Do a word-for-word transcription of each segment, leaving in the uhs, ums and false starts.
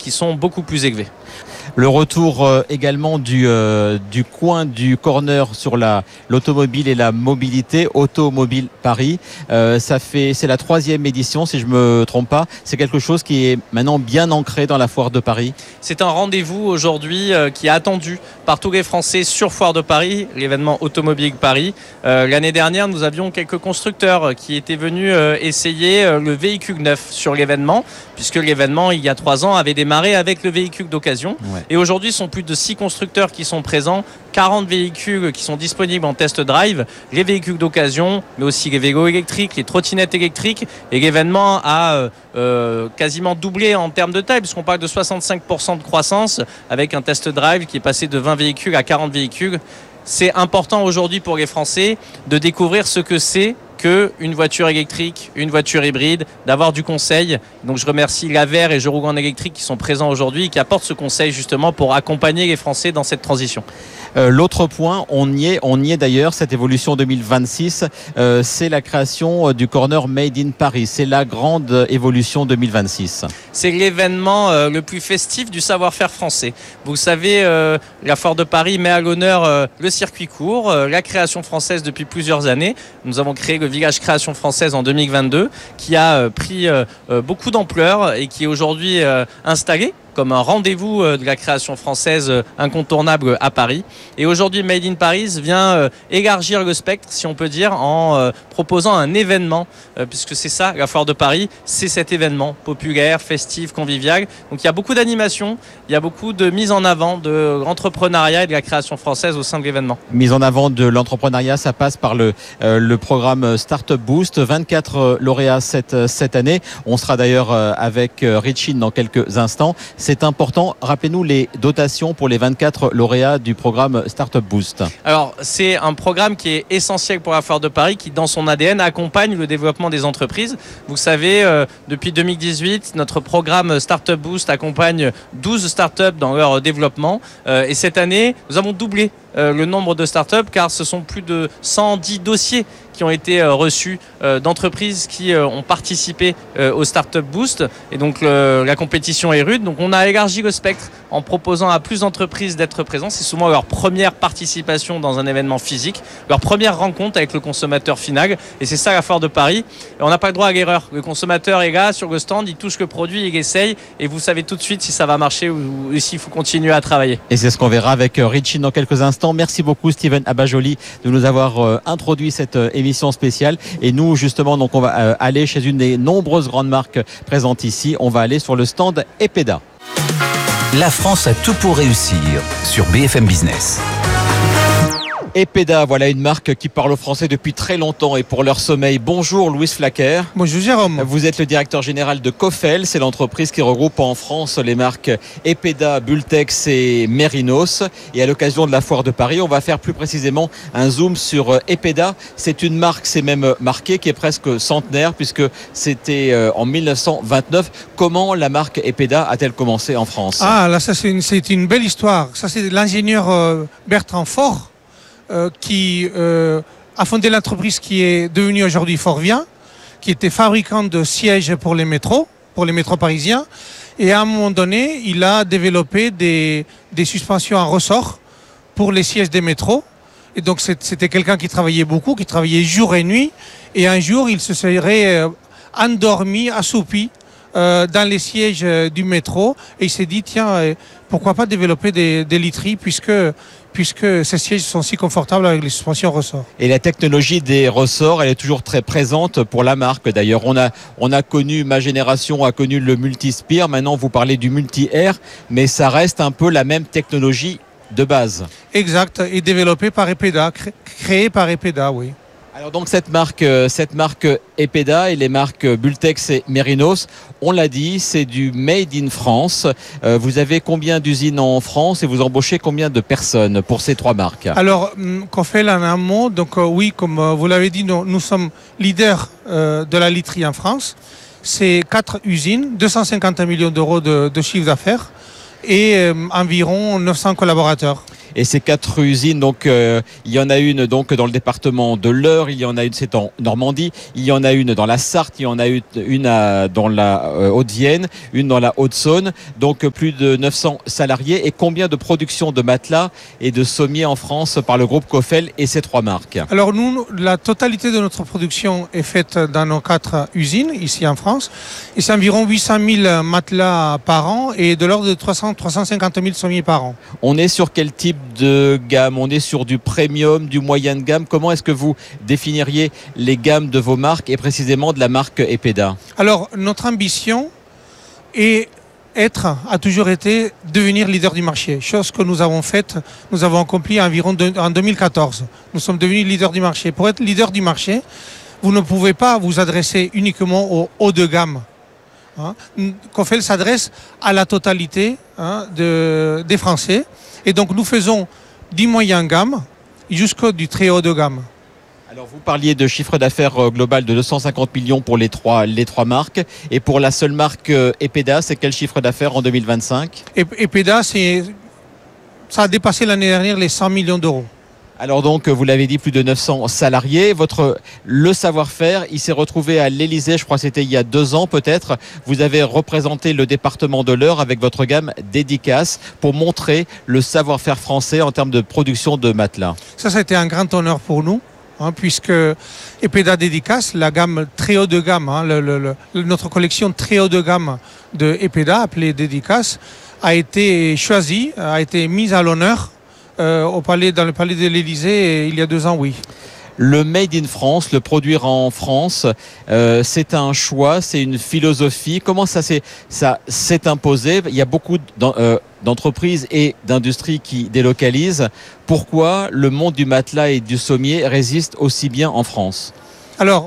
qui sont beaucoup plus élevés. Le retour euh, également du, euh, du coin du corner sur la, l'automobile et la mobilité, Automobile Paris. Euh, ça fait, c'est la troisième édition, si je me trompe pas. C'est quelque chose qui est maintenant bien ancré dans la Foire de Paris. C'est un rendez-vous aujourd'hui euh, qui est attendu par tous les Français sur Foire de Paris, l'événement Automobile Paris. Euh, l'année dernière, nous avions quelques constructeurs qui étaient venus euh, essayer euh, le véhicule neuf sur l'événement, puisque l'événement, il y a trois ans, avait démarré avec le véhicule d'occasion. Ouais. Et aujourd'hui, ce sont plus de six constructeurs qui sont présents, quarante véhicules qui sont disponibles en test drive, les véhicules d'occasion, mais aussi les vélos électriques, les trottinettes électriques. Et l'événement a euh, quasiment doublé en termes de taille, puisqu'on parle de soixante-cinq pour cent de croissance, avec un test drive qui est passé de vingt véhicules à quarante véhicules. C'est important aujourd'hui pour les Français de découvrir ce que c'est qu'une voiture électrique, une voiture hybride, d'avoir du conseil. Donc je remercie l'Aver et Je roule en électrique qui sont présents aujourd'hui et qui apportent ce conseil justement pour accompagner les Français dans cette transition. Euh, l'autre point, on y est, on y est d'ailleurs, cette évolution deux mille vingt-six, euh, c'est la création du corner Made in Paris. C'est la grande évolution deux mille vingt-six. C'est l'événement euh, le plus festif du savoir-faire français. Vous savez, euh, la Foire de Paris met à l'honneur euh, le circuit court, euh, la création française depuis plusieurs années. Nous avons créé le Village Création Française en deux mille vingt-deux, qui a euh, pris euh, beaucoup d'ampleur et qui est aujourd'hui euh, installé comme un rendez-vous de la création française incontournable à Paris. Et aujourd'hui, Made in Paris vient élargir le spectre, si on peut dire, en proposant un événement, puisque c'est ça, la Foire de Paris, c'est cet événement populaire, festif, convivial. Donc il y a beaucoup d'animations, il y a beaucoup de mise en avant de l'entrepreneuriat et de la création française au sein de l'événement. Mise en avant de l'entrepreneuriat, ça passe par le, euh, le programme Startup Boost, vingt-quatre lauréats cette, cette année. On sera d'ailleurs avec Richine dans quelques instants. C'est important. Rappelez-nous les dotations pour les vingt-quatre lauréats du programme Startup Boost. Alors, c'est un programme qui est essentiel pour la Foire de Paris, qui, dans son A D N, accompagne le développement des entreprises. Vous savez, euh, depuis deux mille dix-huit, notre programme Startup Boost accompagne douze startups dans leur développement. Euh, et cette année, nous avons doublé euh, le nombre de startups, car ce sont plus de cent dix dossiers qui ont été euh, reçus euh, d'entreprises qui euh, ont participé euh, au Startup Boost. Et donc, le, la compétition est rude. Donc, on a élargi le spectre en proposant à plus d'entreprises d'être présentes. C'est souvent leur première participation dans un événement physique, leur première rencontre avec le consommateur final. Et c'est ça la Foire de Paris. Et on n'a pas le droit à l'erreur. Le consommateur est là sur le stand, il touche le produit, il essaye et vous savez tout de suite si ça va marcher ou, ou s'il faut continuer à travailler. Et c'est ce qu'on verra avec Richie dans quelques instants. Merci beaucoup Steven Abajoli de nous avoir euh, introduit cette euh, émission spéciale. Et nous justement, donc on va euh, aller chez une des nombreuses grandes marques présentes ici. On va aller sur le stand Epeda. La France a tout pour réussir sur B F M Business. Epeda, voilà une marque qui parle aux Français depuis très longtemps et pour leur sommeil. Bonjour Louis Flaquer. Bonjour Jérôme. Vous êtes le directeur général de Cofel, c'est l'entreprise qui regroupe en France les marques Epeda, Bultex et Merinos. Et à l'occasion de la Foire de Paris, on va faire plus précisément un zoom sur Epeda. C'est une marque, c'est même marqué, qui est presque centenaire puisque c'était en mille neuf cent vingt-neuf. Comment la marque Epeda a-t-elle commencé en France ? Ah là, ça c'est une, c'est une belle histoire. Ça c'est l'ingénieur euh, Bertrand Faure. Euh, qui euh, a fondé l'entreprise qui est devenue aujourd'hui Forvia, qui était fabricant de sièges pour les métros, pour les métros parisiens. Et à un moment donné, il a développé des, des suspensions en ressort pour les sièges des métros. Et donc c'était quelqu'un qui travaillait beaucoup, qui travaillait jour et nuit. Et un jour, il se serait euh, endormi, assoupi euh, dans les sièges euh, du métro. Et il s'est dit, tiens, euh, pourquoi pas développer des, des literies puisque... puisque ces sièges sont si confortables avec les suspensions ressort. Et la technologie des ressorts, elle est toujours très présente pour la marque. D'ailleurs, on a, on a connu, ma génération a connu le multi-spire. Maintenant, vous parlez du multi-air, mais ça reste un peu la même technologie de base. Exact, et développée par Epeda, créée par Epeda, oui. Alors donc cette marque, cette marque Epeda et les marques Bultex et Merinos, on l'a dit, c'est du made in France. Euh, vous avez combien d'usines en France et vous embauchez combien de personnes pour ces trois marques ? Alors, Cofel en un mot, donc euh, oui, comme euh, vous l'avez dit, nous, nous sommes leaders euh, de la literie en France. C'est quatre usines, deux cent cinquante millions d'euros de, de chiffre d'affaires et euh, environ neuf cents collaborateurs. Et ces quatre usines, donc euh, il y en a une donc dans le département de l'Eure, il y en a une c'est en Normandie, il y en a une dans la Sarthe, il y en a une, une à, dans la euh, Haute-Vienne, une dans la Haute-Saône. Donc plus de neuf cents salariés. Et combien de production de matelas et de sommiers en France par le groupe Coffel et ses trois marques? Alors nous, la totalité de notre production est faite dans nos quatre usines ici en France. Et c'est environ huit cent mille matelas par an et de l'ordre de trois cents à trois cent cinquante mille sommiers par an. On est sur quel type de gamme? On est sur du premium, du moyen de gamme? Comment est-ce que vous définiriez les gammes de vos marques et précisément de la marque Epeda? Alors notre ambition est être, a toujours été devenir leader du marché, chose que nous avons faite, nous avons accompli environ de, en deux mille quatorze. Nous sommes devenus leader du marché. Pour être leader du marché, vous ne pouvez pas vous adresser uniquement au haut de gamme. Hein. Coffel s'adresse à la totalité hein, de, des Français. Et donc nous faisons du moyen gamme jusqu'au du très haut de gamme. Alors vous parliez de chiffre d'affaires global de deux cent cinquante millions pour les trois, les trois marques. Et pour la seule marque Epeda, c'est quel chiffre d'affaires en deux mille vingt-cinq? Epeda, c'est, ça a dépassé l'année dernière les cent millions d'euros. Alors donc, vous l'avez dit, plus de neuf cents salariés. Votre, le savoir-faire, il s'est retrouvé à l'Élysée, je crois que c'était il y a deux ans peut-être. Vous avez représenté le département de l'Eure avec votre gamme Dédicace pour montrer le savoir-faire français en termes de production de matelas. Ça, ça a été un grand honneur pour nous. Hein, puisque Epeda Dédicace, la gamme très haut de gamme, hein, le, le, le, notre collection très haut de gamme de Epeda, appelée Dédicace, a été choisie, a été mise à l'honneur euh, au palais, dans le palais de l'Élysée il y a deux ans, oui. Le Made in France, le produire en France, euh, c'est un choix, c'est une philosophie. Comment ça s'est, ça s'est imposé? Il y a beaucoup d'entreprises et d'industries qui délocalisent. Pourquoi le monde du matelas et du sommier résiste aussi bien en France? Alors,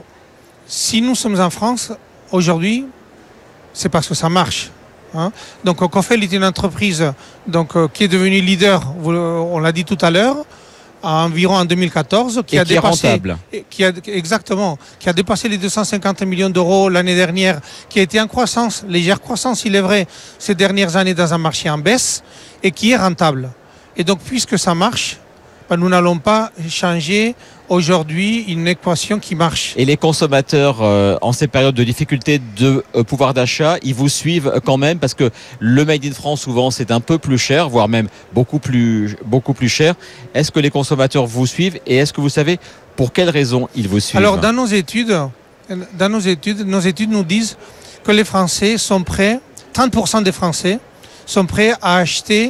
si nous sommes en France, aujourd'hui, c'est parce que ça marche. Hein. Donc, Coffel est une entreprise donc, euh, qui est devenue leader, on l'a dit tout à l'heure, environ en deux mille quatorze, qui et a qui dépassé, est rentable. Qui a, exactement, qui a dépassé les deux cent cinquante millions d'euros l'année dernière, qui a été en croissance, légère croissance, il est vrai, ces dernières années dans un marché en baisse, et qui est rentable. Et donc, puisque ça marche, ben, nous n'allons pas changer aujourd'hui une équation qui marche. Et les consommateurs, euh, en ces périodes de difficulté de euh, pouvoir d'achat, ils vous suivent quand même parce que le Made in France, souvent, c'est un peu plus cher, voire même beaucoup plus, beaucoup plus cher. Est-ce que les consommateurs vous suivent et est-ce que vous savez pour quelles raisons ils vous suivent? Alors, dans nos études, dans nos études, nos études nous disent que les Français sont prêts, trente pour cent des Français sont prêts à acheter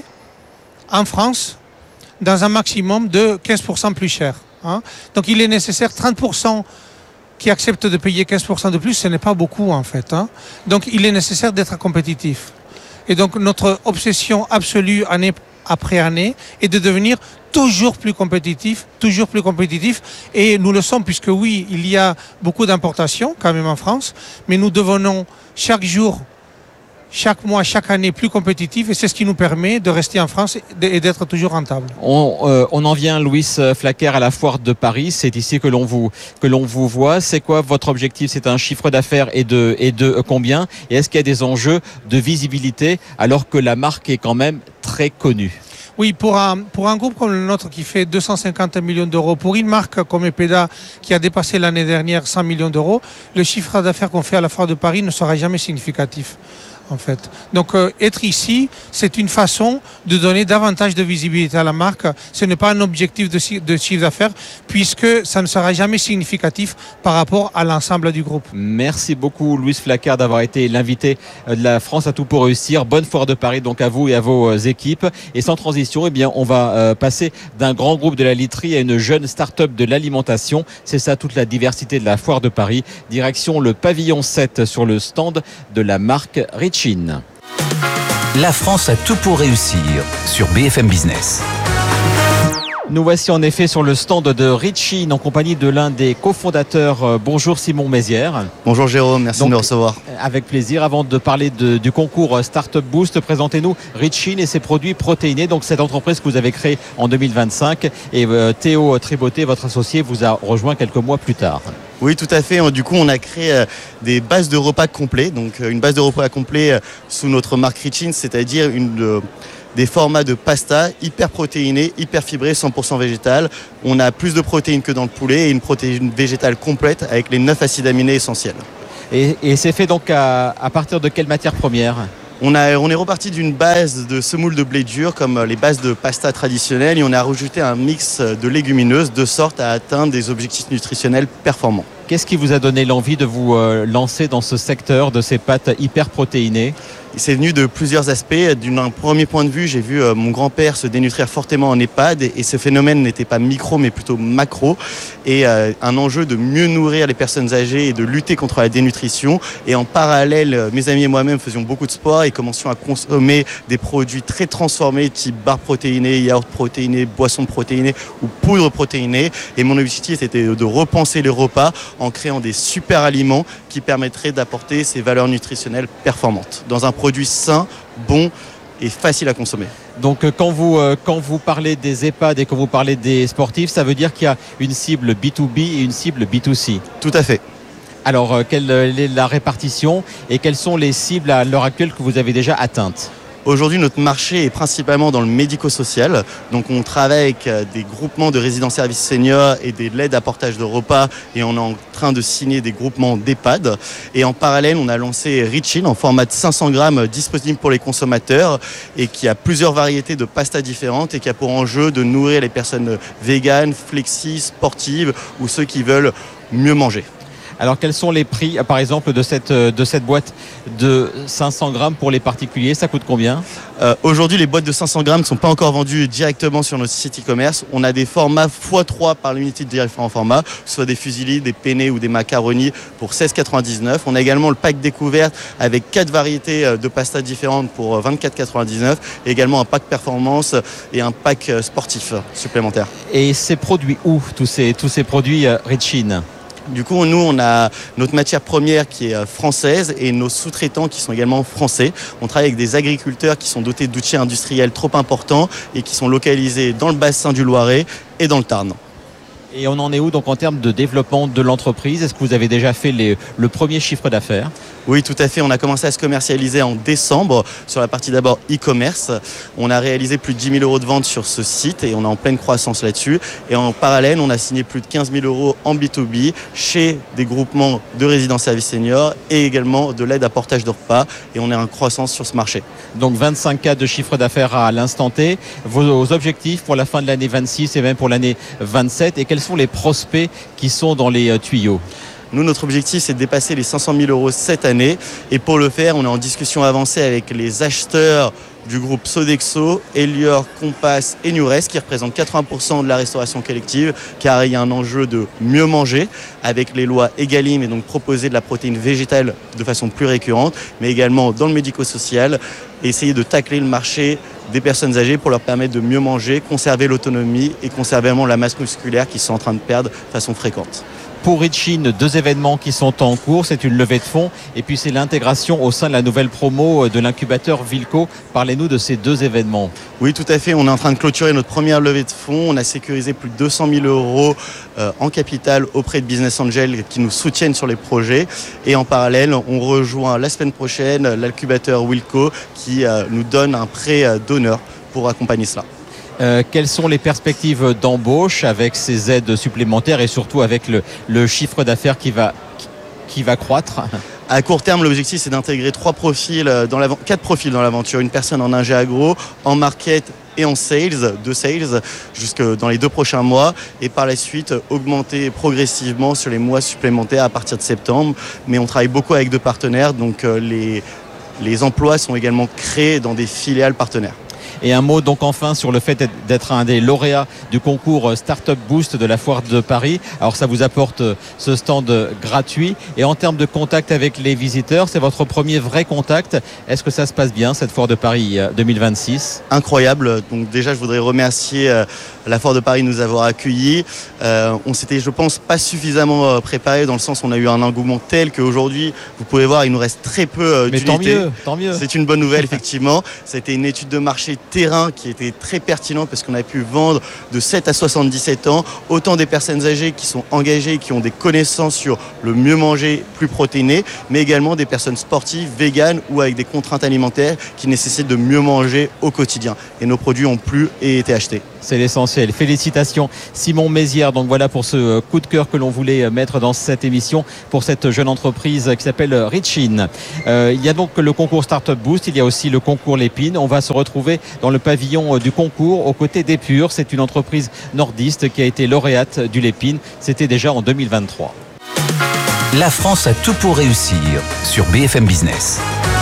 en France dans un maximum de quinze pour cent plus cher. Hein. Donc il est nécessaire trente pour cent qui acceptent de payer quinze pour cent de plus, ce n'est pas beaucoup en fait. Hein. Donc il est nécessaire d'être compétitif. Et donc notre obsession absolue année après année est de devenir toujours plus compétitif, toujours plus compétitif. Et nous le sommes puisque oui, il y a beaucoup d'importations quand même en France, mais nous devenons chaque jour, chaque mois, chaque année plus compétitif et c'est ce qui nous permet de rester en France et d'être toujours rentable. On, euh, on en vient, Louis Flaquer, à la foire de Paris. C'est ici que l'on vous, que l'on vous voit. C'est quoi votre objectif? C'est un chiffre d'affaires et de, et de combien? Et est-ce qu'il y a des enjeux de visibilité alors que la marque est quand même très connue? Oui, pour un, pour un groupe comme le nôtre qui fait deux cent cinquante millions d'euros, pour une marque comme Epeda qui a dépassé l'année dernière cent millions d'euros, le chiffre d'affaires qu'on fait à la foire de Paris ne sera jamais significatif. En fait. Donc euh, être ici, c'est une façon de donner davantage de visibilité à la marque. Ce n'est pas un objectif de, de chiffre d'affaires puisque ça ne sera jamais significatif par rapport à l'ensemble du groupe. Merci beaucoup Louis Flaquer d'avoir été l'invité de la France à tout pour réussir. Bonne foire de Paris donc à vous et à vos équipes. Et sans transition, eh bien, on va euh, passer d'un grand groupe de la literie à une jeune start-up de l'alimentation. C'est ça toute la diversité de la foire de Paris. Direction le pavillon sept sur le stand de la marque Rich. Chine. La France a tout pour réussir sur B F M Business. Nous voici en effet sur le stand de Rich en compagnie de l'un des cofondateurs. Bonjour Simon Mézières. Bonjour Jérôme, merci Donc, de me recevoir. Avec plaisir. Avant de parler de, du concours Startup Boost, présentez-nous Rich et ses produits protéinés. Donc cette entreprise que vous avez créée en deux mille vingt-cinq et euh, Théo Triboté, votre associé, vous a rejoint quelques mois plus tard. Oui, tout à fait. Du coup, on a créé des bases de repas complets. Donc une base de repas complets sous notre marque Rich, c'est-à-dire une... De, des formats de pasta hyper protéinés, hyper fibrés, cent pour cent végétal. On a plus de protéines que dans le poulet et une protéine végétale complète avec les neuf acides aminés essentiels. Et, et c'est fait donc à, à partir de quelle matière première ? On, a, on est reparti d'une base de semoule de blé dur comme les bases de pasta traditionnelles et on a rajouté un mix de légumineuses de sorte à atteindre des objectifs nutritionnels performants. Qu'est-ce qui vous a donné l'envie de vous euh, lancer dans ce secteur de ces pâtes hyper protéinées ? C'est venu de plusieurs aspects. D'un premier point de vue, j'ai vu euh, mon grand-père se dénutrir fortement en EHPAD et, et ce phénomène n'était pas micro mais plutôt macro et euh, un enjeu de mieux nourrir les personnes âgées et de lutter contre la dénutrition. Et en parallèle, mes amis et moi-même faisions beaucoup de sport et commencions à consommer des produits très transformés type barres protéinées, yaourts protéinés, boissons protéinées ou poudre protéinée. Et mon objectif était de repenser les repas en créant des super aliments qui permettraient d'apporter ces valeurs nutritionnelles performantes dans un produit sain, bon et facile à consommer. Donc quand vous, euh, quand vous parlez des EHPAD et quand vous parlez des sportifs, ça veut dire qu'il y a une cible B deux B et une cible B deux C. Tout à fait. Alors euh, quelle est la répartition et quelles sont les cibles à l'heure actuelle que vous avez déjà atteintes ? Aujourd'hui, notre marché est principalement dans le médico-social. Donc, on travaille avec des groupements de résidents-services seniors et des l'aide à portage de repas. Et on est en train de signer des groupements d'EHPAD. Et en parallèle, on a lancé Rich In en format de cinq cents grammes disponible pour les consommateurs et qui a plusieurs variétés de pasta différentes et qui a pour enjeu de nourrir les personnes véganes, flexi, sportives ou ceux qui veulent mieux manger. Alors quels sont les prix, par exemple, de cette, de cette boîte de cinq cents grammes pour les particuliers ? Ça coûte combien ? euh, Aujourd'hui, les boîtes de cinq cents grammes ne sont pas encore vendues directement sur notre site e-commerce. On a des formats fois trois par l'unité de différents formats, que ce soit des fusillis, des penne ou des macaronis pour seize quatre-vingt-dix-neuf. On a également le pack découverte avec quatre variétés de pasta différentes pour vingt-quatre quatre-vingt-dix-neuf. Et également un pack performance et un pack sportif supplémentaire. Et c'est produit où, tous ces, tous ces produits euh, Rich In ? Du coup, nous, on a notre matière première qui est française et nos sous-traitants qui sont également français. On travaille avec des agriculteurs qui sont dotés d'outils industriels trop importants et qui sont localisés dans le bassin du Loiret et dans le Tarn. Et on en est où donc en termes de développement de l'entreprise ? Est-ce que vous avez déjà fait les, le premier chiffre d'affaires ? Oui, tout à fait. On a commencé à se commercialiser en décembre sur la partie d'abord e-commerce. On a réalisé plus de dix mille euros de vente sur ce site et on est en pleine croissance là-dessus. Et en parallèle, on a signé plus de quinze mille euros en B deux B chez des groupements de résidents services seniors et également de l'aide à portage de repas. Et on est en croissance sur ce marché. Donc vingt-cinq K de chiffre d'affaires à l'instant T. Vos objectifs pour la fin de l'année vingt-six et même pour l'année vingt-sept. Et quels sont les prospects qui sont dans les tuyaux ? Nous, notre objectif, c'est de dépasser les cinq cent mille euros cette année. Et pour le faire, on est en discussion avancée avec les acheteurs du groupe Sodexo, Elior, Compass et Nures, qui représentent quatre-vingts pour cent de la restauration collective, car il y a un enjeu de mieux manger, avec les lois Egalim, et donc proposer de la protéine végétale de façon plus récurrente, mais également dans le médico-social, et essayer de tacler le marché des personnes âgées pour leur permettre de mieux manger, conserver l'autonomie et conserver vraiment la masse musculaire qu'ils sont en train de perdre de façon fréquente. Pour Rich In, deux événements qui sont en cours, c'est une levée de fonds et puis c'est l'intégration au sein de la nouvelle promo de l'incubateur Vilco. Parlez-nous de ces deux événements. Oui, tout à fait. On est en train de clôturer notre première levée de fonds. On a sécurisé plus de deux cent mille euros euh, en capital auprès de Business Angels qui nous soutiennent sur les projets. Et en parallèle, on rejoint la semaine prochaine l'incubateur Wilco qui euh, nous donne un prêt euh, d'honneur pour accompagner cela. Euh, quelles sont les perspectives d'embauche avec ces aides supplémentaires et surtout avec le, le chiffre d'affaires qui va, qui va croître ? À court terme, l'objectif, c'est d'intégrer trois profils dans la, quatre profils dans l'aventure. Une personne en ingé agro, en market et en sales, de sales, jusque dans les deux prochains mois. Et par la suite, augmenter progressivement sur les mois supplémentaires à partir de septembre. Mais on travaille beaucoup avec deux partenaires, donc les, les emplois sont également créés dans des filiales partenaires. Et un mot donc enfin sur le fait d'être un des lauréats du concours Startup Boost de la Foire de Paris. Alors ça vous apporte ce stand gratuit. Et en termes de contact avec les visiteurs, c'est votre premier vrai contact. Est-ce que ça se passe bien cette Foire de Paris deux mille vingt-six ? Incroyable. Donc déjà, je voudrais remercier la Foire de Paris de nous avoir accueillis. Euh, on s'était, je pense, pas suffisamment préparé dans le sens où on a eu un engouement tel qu'aujourd'hui, vous pouvez voir, il nous reste très peu d'unités. Mais tant mieux, tant mieux. C'est une bonne nouvelle, effectivement. C'était une étude de marché terrain qui était très pertinent parce qu'on a pu vendre de sept à soixante-dix-sept ans, autant des personnes âgées qui sont engagées, qui ont des connaissances sur le mieux manger, plus protéiné, mais également des personnes sportives, véganes ou avec des contraintes alimentaires qui nécessitent de mieux manger au quotidien. Et nos produits ont plu et été achetés. C'est l'essentiel. Félicitations Simon Mézières. Donc voilà pour ce coup de cœur que l'on voulait mettre dans cette émission pour cette jeune entreprise qui s'appelle Richin. Euh, il y a donc le concours Startup Boost, il y a aussi le concours Lépine. On va se retrouver dans le pavillon du concours aux côtés d'Épure. C'est une entreprise nordiste qui a été lauréate du Lépine. C'était déjà en deux mille vingt-trois. La France a tout pour réussir sur B F M Business.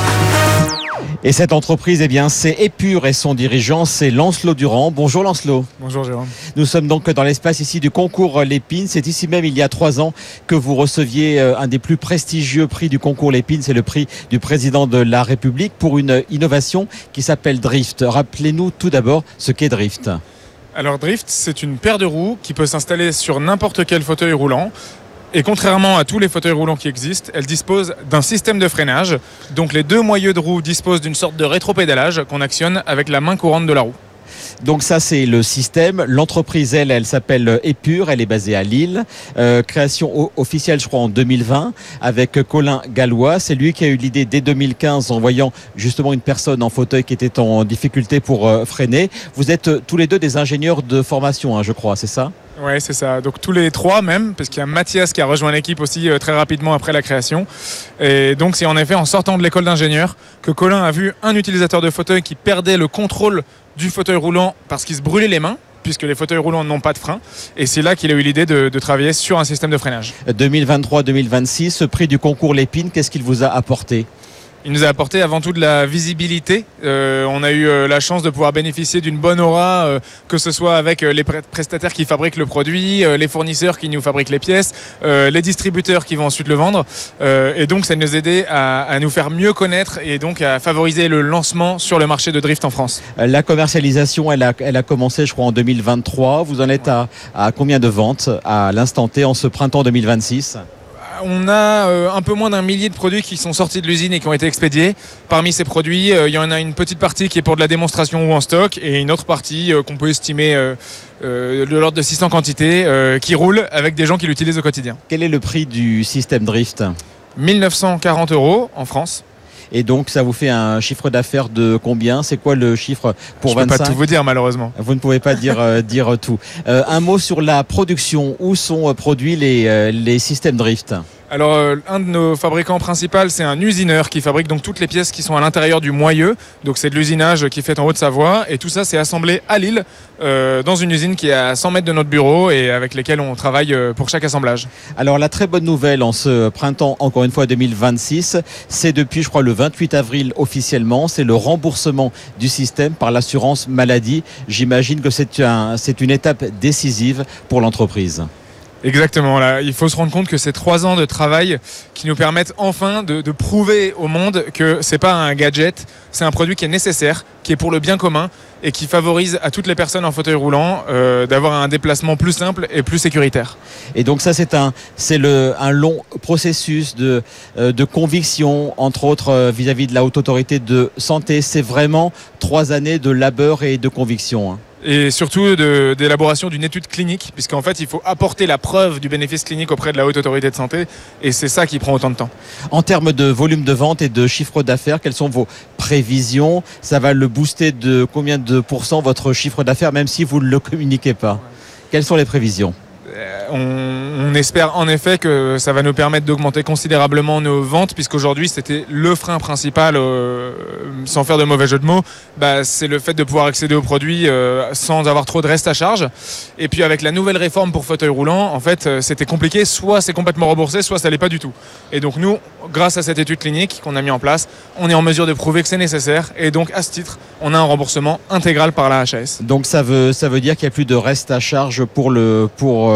Et cette entreprise, eh bien, c'est Épure et son dirigeant, c'est Lancelot Durand. Bonjour Lancelot. Bonjour Jérôme. Nous sommes donc dans l'espace ici du concours Lépine. C'est ici même, il y a trois ans, que vous receviez un des plus prestigieux prix du concours Lépine. C'est le prix du président de la République pour une innovation qui s'appelle Drift. Rappelez-nous tout d'abord ce qu'est Drift. Alors Drift, c'est une paire de roues qui peut s'installer sur n'importe quel fauteuil roulant. Et contrairement à tous les fauteuils roulants qui existent, elle dispose d'un système de freinage. Donc les deux moyeux de roue disposent d'une sorte de rétropédalage qu'on actionne avec la main courante de la roue. Donc ça, c'est le système. L'entreprise, elle, elle s'appelle Épure. Elle est basée à Lille. Euh, création officielle, je crois, en deux mille vingt avec Colin Gallois. C'est lui qui a eu l'idée dès deux mille quinze en voyant justement une personne en fauteuil qui était en difficulté pour euh, freiner. Vous êtes euh, tous les deux des ingénieurs de formation, hein, je crois, c'est ça ? Ouais, c'est ça. Donc tous les trois même, parce qu'il y a Mathias qui a rejoint l'équipe aussi euh, très rapidement après la création. Et donc c'est en effet en sortant de l'école d'ingénieur que Colin a vu un utilisateur de fauteuil qui perdait le contrôle du fauteuil roulant parce qu'il se brûlait les mains, puisque les fauteuils roulants n'ont pas de frein. Et c'est là qu'il a eu l'idée de, de travailler sur un système de freinage. deux mille vingt-trois deux mille vingt-six, ce prix du concours Lépine, qu'est-ce qu'il vous a apporté ? Il nous a apporté avant tout de la visibilité. Euh, on a eu euh, la chance de pouvoir bénéficier d'une bonne aura, euh, que ce soit avec euh, les prestataires qui fabriquent le produit, euh, les fournisseurs qui nous fabriquent les pièces, euh, les distributeurs qui vont ensuite le vendre. Euh, et donc ça nous a aidé à, à nous faire mieux connaître et donc à favoriser le lancement sur le marché de drift en France. La commercialisation, elle a, elle a commencé, je crois, en deux mille vingt-trois. Vous en êtes à, à combien de ventes à l'instant T en ce printemps deux mille vingt-six ? On a euh, un peu moins d'un millier de produits qui sont sortis de l'usine et qui ont été expédiés. Parmi ces produits, euh, il y en a une petite partie qui est pour de la démonstration ou en stock et une autre partie euh, qu'on peut estimer euh, euh, de l'ordre de six cents quantités euh, qui roulent avec des gens qui l'utilisent au quotidien. Quel est le prix du système Drift ? mille neuf cent quarante euros en France. Et donc, ça vous fait un chiffre d'affaires de combien ? C'est quoi le chiffre pour vingt-cinq ? Je vingt-cinq ? peux pas tout vous dire, malheureusement. Vous ne pouvez pas dire, euh, dire tout. Euh, un mot sur la production. Où sont euh, produits les, euh, les systèmes Drift ? Alors, euh, un de nos fabricants principaux, c'est un usineur qui fabrique donc toutes les pièces qui sont à l'intérieur du moyeu. Donc, c'est de l'usinage qui est fait en Haute-Savoie. Et tout ça, c'est assemblé à Lille, euh, dans une usine qui est à cent mètres de notre bureau et avec lesquelles on travaille euh, pour chaque assemblage. Alors, la très bonne nouvelle en ce printemps, encore une fois deux mille vingt-six, c'est depuis, je crois, le vingt-huit avril officiellement, c'est le remboursement du système par l'assurance maladie. J'imagine que c'est un, c'est une étape décisive pour l'entreprise. Exactement, là, il faut se rendre compte que c'est trois ans de travail qui nous permettent enfin de, de prouver au monde que c'est pas un gadget, c'est un produit qui est nécessaire, qui est pour le bien commun et qui favorise à toutes les personnes en fauteuil roulant euh, d'avoir un déplacement plus simple et plus sécuritaire. Et donc ça, c'est un, c'est le, un long processus de, euh, de conviction, entre autres euh, vis-à-vis de la Haute Autorité de Santé. C'est vraiment trois années de labeur et de conviction, hein. Et surtout de, d'élaboration d'une étude clinique, puisqu'en fait il faut apporter la preuve du bénéfice clinique auprès de la Haute Autorité de Santé, et c'est ça qui prend autant de temps. En termes de volume de vente et de chiffre d'affaires, quelles sont vos prévisions ? Ça va le booster de combien de pourcents votre chiffre d'affaires, même si vous ne le communiquez pas ? Quelles sont les prévisions ? On, on espère en effet que ça va nous permettre d'augmenter considérablement nos ventes, puisqu'aujourd'hui c'était le frein principal, euh, sans faire de mauvais jeu de mots, bah, c'est le fait de pouvoir accéder aux produits euh, sans avoir trop de reste à charge. Et puis avec la nouvelle réforme pour fauteuil roulant, en fait euh, c'était compliqué, soit c'est complètement remboursé, soit ça l'est pas du tout. Et donc nous, grâce à cette étude clinique qu'on a mis en place, on est en mesure de prouver que c'est nécessaire, et donc à ce titre, on a un remboursement intégral par la H A S. Donc ça veut, ça veut dire qu'il n'y a plus de reste à charge pour le, pour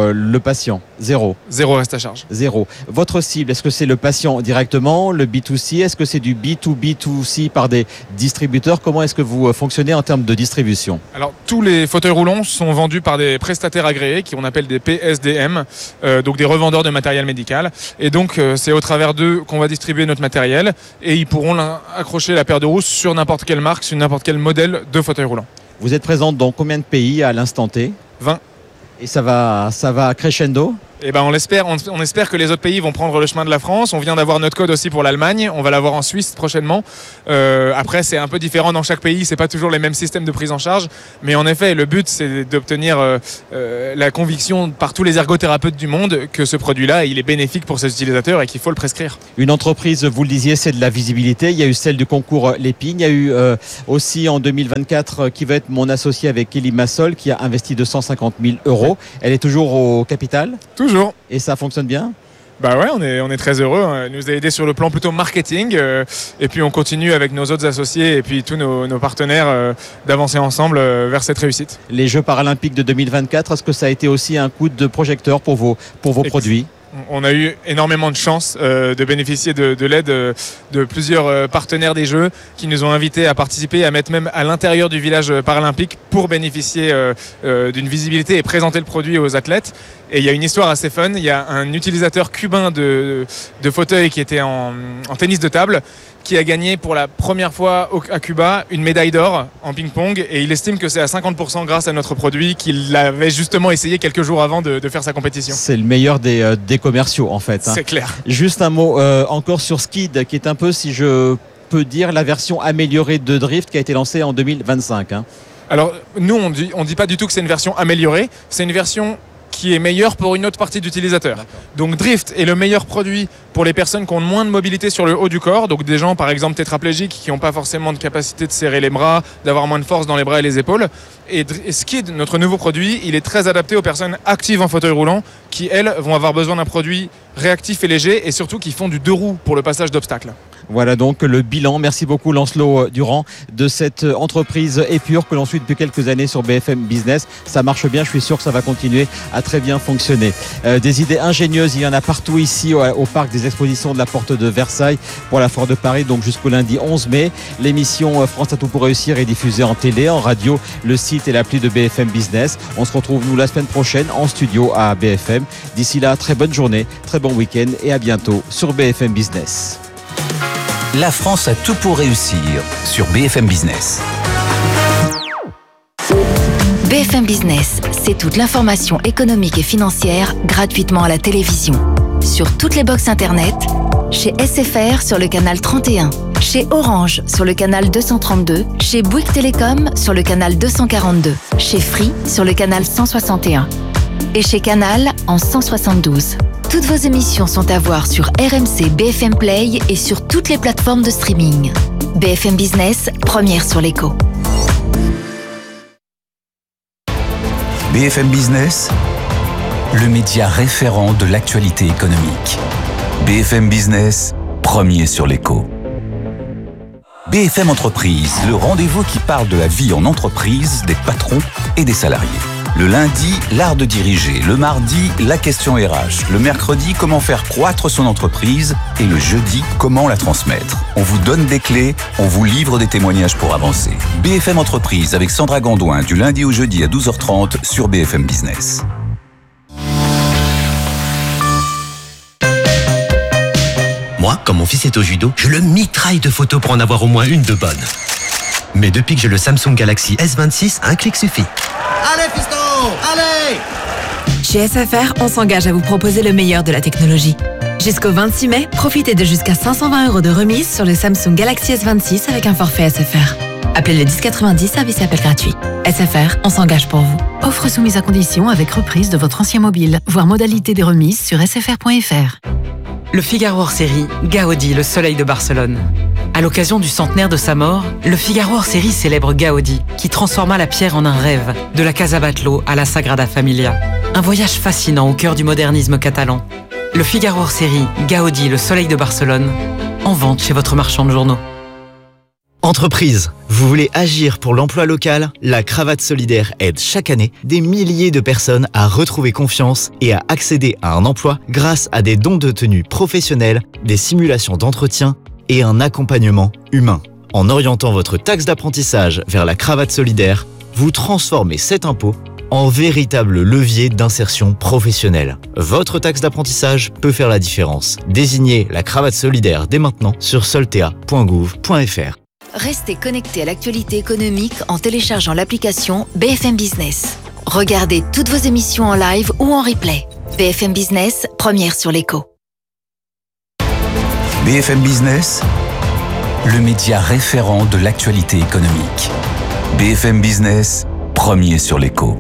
euh, le patient? Zéro. Zéro reste à charge. Zéro. Votre cible, est-ce que c'est le patient directement, le B deux C? Est-ce que c'est du B deux B deux C par des distributeurs? Comment est-ce que vous fonctionnez en termes de distribution? Alors, tous les fauteuils roulants sont vendus par des prestataires agréés qui on appelle des P S D M, euh, donc des revendeurs de matériel médical. Et donc, euh, c'est au travers d'eux qu'on va distribuer notre matériel et ils pourront accrocher la paire de roues sur n'importe quelle marque, sur n'importe quel modèle de fauteuil roulant. Vous êtes présente dans combien de pays à l'instant T? vingt. Et ça va, ça va crescendo? Eh ben on l'espère, on, on espère que les autres pays vont prendre le chemin de la France. On vient d'avoir notre code aussi pour l'Allemagne, on va l'avoir en Suisse prochainement. Euh, après c'est un peu différent dans chaque pays, c'est pas toujours les mêmes systèmes de prise en charge, mais en effet le but c'est d'obtenir euh, euh, la conviction par tous les ergothérapeutes du monde que ce produit-là il est bénéfique pour ses utilisateurs et qu'il faut le prescrire. Une entreprise, vous le disiez, c'est de la visibilité. Il y a eu celle du concours Lépine, il y a eu euh, aussi en deux mille vingt-quatre euh, qui va être mon associé avec Kelly Massol qui a investi deux cent cinquante mille euros. Elle est toujours au capital? Toujours. Et ça fonctionne bien? Bah ouais, on est, on est très heureux. Elle nous a aidé sur le plan plutôt marketing. Euh, et puis on continue avec nos autres associés et puis tous nos, nos partenaires euh, d'avancer ensemble euh, vers cette réussite. Les Jeux paralympiques de deux mille vingt-quatre, est-ce que ça a été aussi un coup de projecteur pour vos, pour vos produits? On a eu énormément de chance euh, de bénéficier de, de l'aide euh, de plusieurs euh, partenaires des Jeux qui nous ont invités à participer, à mettre même à l'intérieur du village paralympique pour bénéficier euh, euh, d'une visibilité et présenter le produit aux athlètes. Et il y a une histoire assez fun. Il y a un utilisateur cubain de, de fauteuil qui était en, en tennis de table qui a gagné pour la première fois au, à Cuba une médaille d'or en ping-pong et il estime que c'est à cinquante pour cent grâce à notre produit qu'il avait justement essayé quelques jours avant de, de faire sa compétition. C'est le meilleur des, euh, des commerciaux en fait. Hein. C'est clair. Juste un mot euh, encore sur Skid qui est un peu, si je peux dire, la version améliorée de Drift qui a été lancée en deux mille vingt-cinq. Hein. Alors nous on dit, on dit pas du tout que c'est une version améliorée, c'est une version qui est meilleur pour une autre partie d'utilisateurs. Donc Drift est le meilleur produit pour les personnes qui ont moins de mobilité sur le haut du corps, donc des gens par exemple tétraplégiques qui n'ont pas forcément de capacité de serrer les bras, d'avoir moins de force dans les bras et les épaules. Et, et Skid, notre nouveau produit, il est très adapté aux personnes actives en fauteuil roulant qui, elles, vont avoir besoin d'un produit réactif et léger et surtout qui font du deux roues pour le passage d'obstacles. Voilà donc le bilan. Merci beaucoup Lancelot Durand de cette entreprise Épure que l'on suit depuis quelques années sur B F M Business. Ça marche bien, je suis sûr que ça va continuer à très bien fonctionner. Euh, des idées ingénieuses, il y en a partout ici au, au parc des expositions de la Porte de Versailles pour la Foire de Paris, donc jusqu'au lundi onze mai. L'émission France à tout pour réussir est diffusée en télé, en radio, le site et l'appli de B F M Business. On se retrouve nous la semaine prochaine en studio à B F M. D'ici là, très bonne journée, très bon week-end et à bientôt sur B F M Business. La France a tout pour réussir sur B F M Business. B F M Business, c'est toute l'information économique et financière gratuitement à la télévision. Sur toutes les box internet, chez S F R sur le canal trente et un, chez Orange sur le canal deux cent trente-deux, chez Bouygues Télécom sur le canal deux cent quarante-deux, chez Free sur le canal cent soixante et un et chez Canal en cent soixante-douze. Toutes vos émissions sont à voir sur R M C B F M Play et sur toutes les plateformes de streaming. B F M Business, première sur l'écho. B F M Business, le média référent de l'actualité économique. B F M Business, premier sur l'écho. B F M Entreprise, le rendez-vous qui parle de la vie en entreprise, des patrons et des salariés. Le lundi, l'art de diriger. Le mardi, la question R H. Le mercredi, comment faire croître son entreprise. Et le jeudi, comment la transmettre. On vous donne des clés, on vous livre des témoignages pour avancer. B F M Entreprise avec Sandra Gondouin du lundi au jeudi à douze heures trente sur B F M Business. Moi, quand mon fils est au judo, je le mitraille de photos pour en avoir au moins une de bonne. Mais depuis que j'ai le Samsung Galaxy S vingt-six, un clic suffit. Allez, fiston! Allez! Chez S F R, on s'engage à vous proposer le meilleur de la technologie. Jusqu'au vingt-six mai, profitez de jusqu'à cinq cent vingt euros de remise sur le Samsung Galaxy S vingt-six avec un forfait S F R. Appelez le dix quatre-vingt-dix, service et appel gratuit. S F R, on s'engage pour vous. Offre soumise à condition avec reprise de votre ancien mobile. Voir modalité des remises sur s f r point f r. Le Figaro hors série, Gaudi, le soleil de Barcelone. À l'occasion du centenaire de sa mort, le Figaro hors série célèbre Gaudi, qui transforma la pierre en un rêve, de la Casa Batlló à la Sagrada Familia. Un voyage fascinant au cœur du modernisme catalan. Le Figaro hors série, Gaudi, le soleil de Barcelone, en vente chez votre marchand de journaux. Entreprise, vous voulez agir pour l'emploi local ? La Cravate Solidaire aide chaque année des milliers de personnes à retrouver confiance et à accéder à un emploi grâce à des dons de tenue professionnels, des simulations d'entretien et un accompagnement humain. En orientant votre taxe d'apprentissage vers la Cravate Solidaire, vous transformez cet impôt en véritable levier d'insertion professionnelle. Votre taxe d'apprentissage peut faire la différence. Désignez la Cravate Solidaire dès maintenant sur soltea point gouv point f r. Restez connectés à l'actualité économique en téléchargeant l'application B F M Business. Regardez toutes vos émissions en live ou en replay. B F M Business, première sur l'écho. B F M Business, le média référent de l'actualité économique. B F M Business, premier sur l'écho.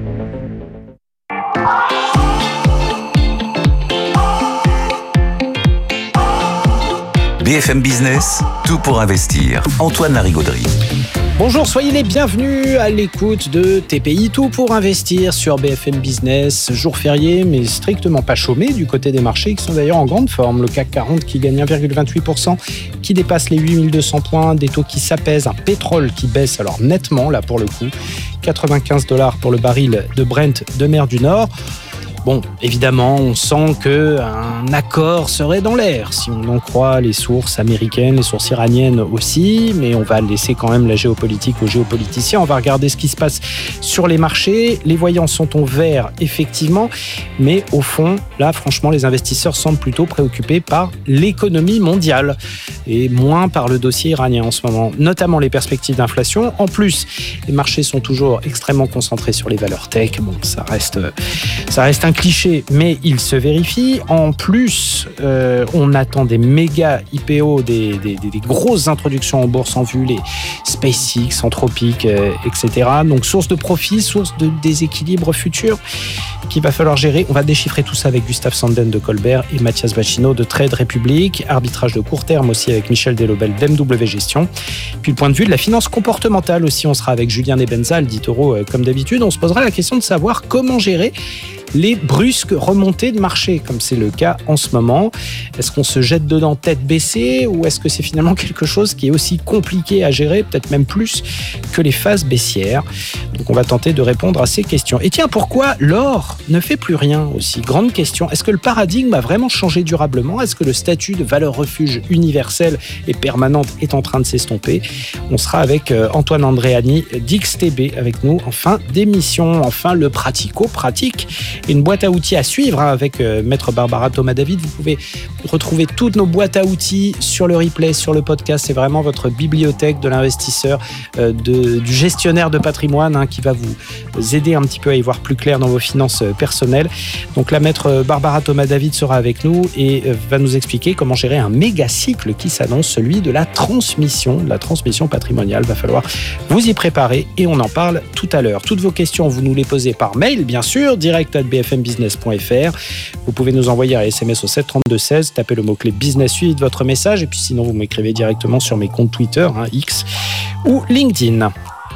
B F M Business, tout pour investir. Antoine Larigauderie. Bonjour, soyez les bienvenus à l'écoute de T P I, tout pour investir sur B F M Business. Jour férié, mais strictement pas chômé du côté des marchés qui sont d'ailleurs en grande forme. Le C A C quarante qui gagne un virgule vingt-huit pour cent, qui dépasse les huit mille deux cents points, des taux qui s'apaisent, un pétrole qui baisse alors nettement là pour le coup, quatre-vingt-quinze dollars pour le baril de Brent de mer du Nord. Bon, évidemment, on sent qu'un accord serait dans l'air, si on en croit les sources américaines, les sources iraniennes aussi, mais on va laisser quand même la géopolitique aux géopoliticiens. On va regarder ce qui se passe sur les marchés. Les voyants sont au vert, effectivement, mais au fond, là, franchement, les investisseurs semblent plutôt préoccupés par l'économie mondiale et moins par le dossier iranien en ce moment, notamment les perspectives d'inflation. En plus, les marchés sont toujours extrêmement concentrés sur les valeurs tech. Bon, ça reste, ça reste un cliché, mais il se vérifie. En plus, euh, on attend des méga I P O, des, des, des, des grosses introductions en bourse en vue, les SpaceX, Anthropic, euh, et cetera. Donc, source de profit, source de déséquilibre futur qu'il va falloir gérer. On va déchiffrer tout ça avec Gustave Sanden de Colbert et Mathias Bacchino de Trade Republic. Arbitrage de court terme aussi avec Michel Delobel d'M W Gestion. Puis le point de vue de la finance comportementale aussi, on sera avec Julien Nebenza, d'Itoro, euh, comme d'habitude. On se posera la question de savoir comment gérer les brusques remontées de marché, comme c'est le cas en ce moment. Est-ce qu'on se jette dedans tête baissée ou est-ce que c'est finalement quelque chose qui est aussi compliqué à gérer, peut-être même plus que les phases baissières? Donc on va tenter de répondre à ces questions. Et tiens, pourquoi l'or ne fait plus rien aussi? Grande question. Est-ce que le paradigme a vraiment changé durablement? Est-ce que le statut de valeur refuge universelle et permanente est en train de s'estomper? On sera avec Antoine Andréani d'X T B avec nous en fin d'émission. Enfin, le pratico-pratique. Une boîte à outils à suivre hein, avec euh, Maître Barbara Thomas-David. Vous pouvez retrouver toutes nos boîtes à outils sur le replay, sur le podcast. C'est vraiment votre bibliothèque de l'investisseur, euh, de, du gestionnaire de patrimoine hein, qui va vous aider un petit peu à y voir plus clair dans vos finances euh, personnelles. Donc la Maître Barbara Thomas-David sera avec nous et euh, va nous expliquer comment gérer un méga cycle qui s'annonce, celui de la transmission, de la transmission patrimoniale. Va falloir vous y préparer et on en parle tout à l'heure. Toutes vos questions, vous nous les posez par mail, bien sûr, direct à b f m business point f r. Vous pouvez nous envoyer un S M S au sept trente-deux seize, tapez le mot-clé business suivi de votre message et puis sinon vous m'écrivez directement sur mes comptes Twitter, hein, X ou LinkedIn.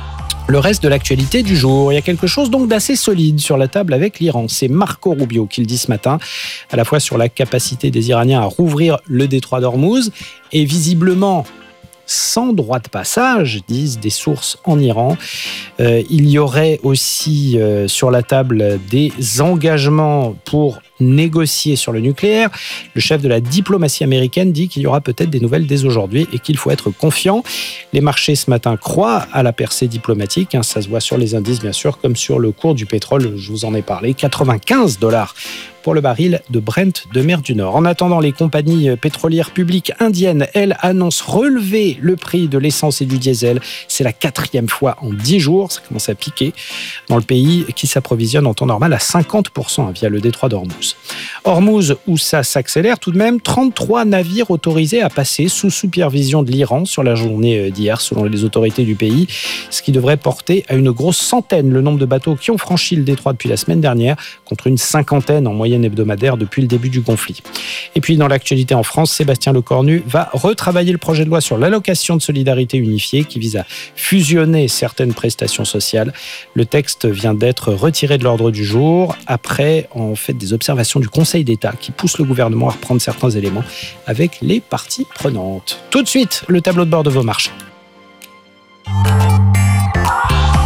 Le reste de l'actualité du jour, il y a quelque chose donc d'assez solide sur la table avec l'Iran. C'est Marco Rubio qui le dit ce matin, à la fois sur la capacité des Iraniens à rouvrir le détroit d'Ormuz et visiblement sans droit de passage, disent des sources en Iran. Euh, il y aurait aussi euh, sur la table des engagements pour négocier sur le nucléaire. Le chef de la diplomatie américaine dit qu'il y aura peut-être des nouvelles dès aujourd'hui et qu'il faut être confiant. Les marchés ce matin croient à la percée diplomatique. Hein, ça se voit sur les indices, bien sûr, comme sur le cours du pétrole. Je vous en ai parlé. quatre-vingt-quinze dollars pour le baril de Brent de mer du Nord. En attendant, les compagnies pétrolières publiques indiennes, elles, annoncent relever le prix de l'essence et du diesel. C'est la quatrième fois en dix jours. Ça commence à piquer dans le pays qui s'approvisionne en temps normal à cinquante pour cent via le détroit d'Ormuz. Ormuz, où ça s'accélère tout de même, trente-trois navires autorisés à passer sous supervision de l'Iran sur la journée d'hier, selon les autorités du pays, ce qui devrait porter à une grosse centaine le nombre de bateaux qui ont franchi le détroit depuis la semaine dernière, contre une cinquantaine en moyenne hebdomadaire depuis le début du conflit. Et puis dans l'actualité en France, Sébastien Lecornu va retravailler le projet de loi sur l'allocation de solidarité unifiée qui vise à fusionner certaines prestations sociales. Le texte vient d'être retiré de l'ordre du jour après en fait des observations du Conseil d'État qui pousse le gouvernement à reprendre certains éléments avec les parties prenantes. Tout de suite, le tableau de bord de vos marchés.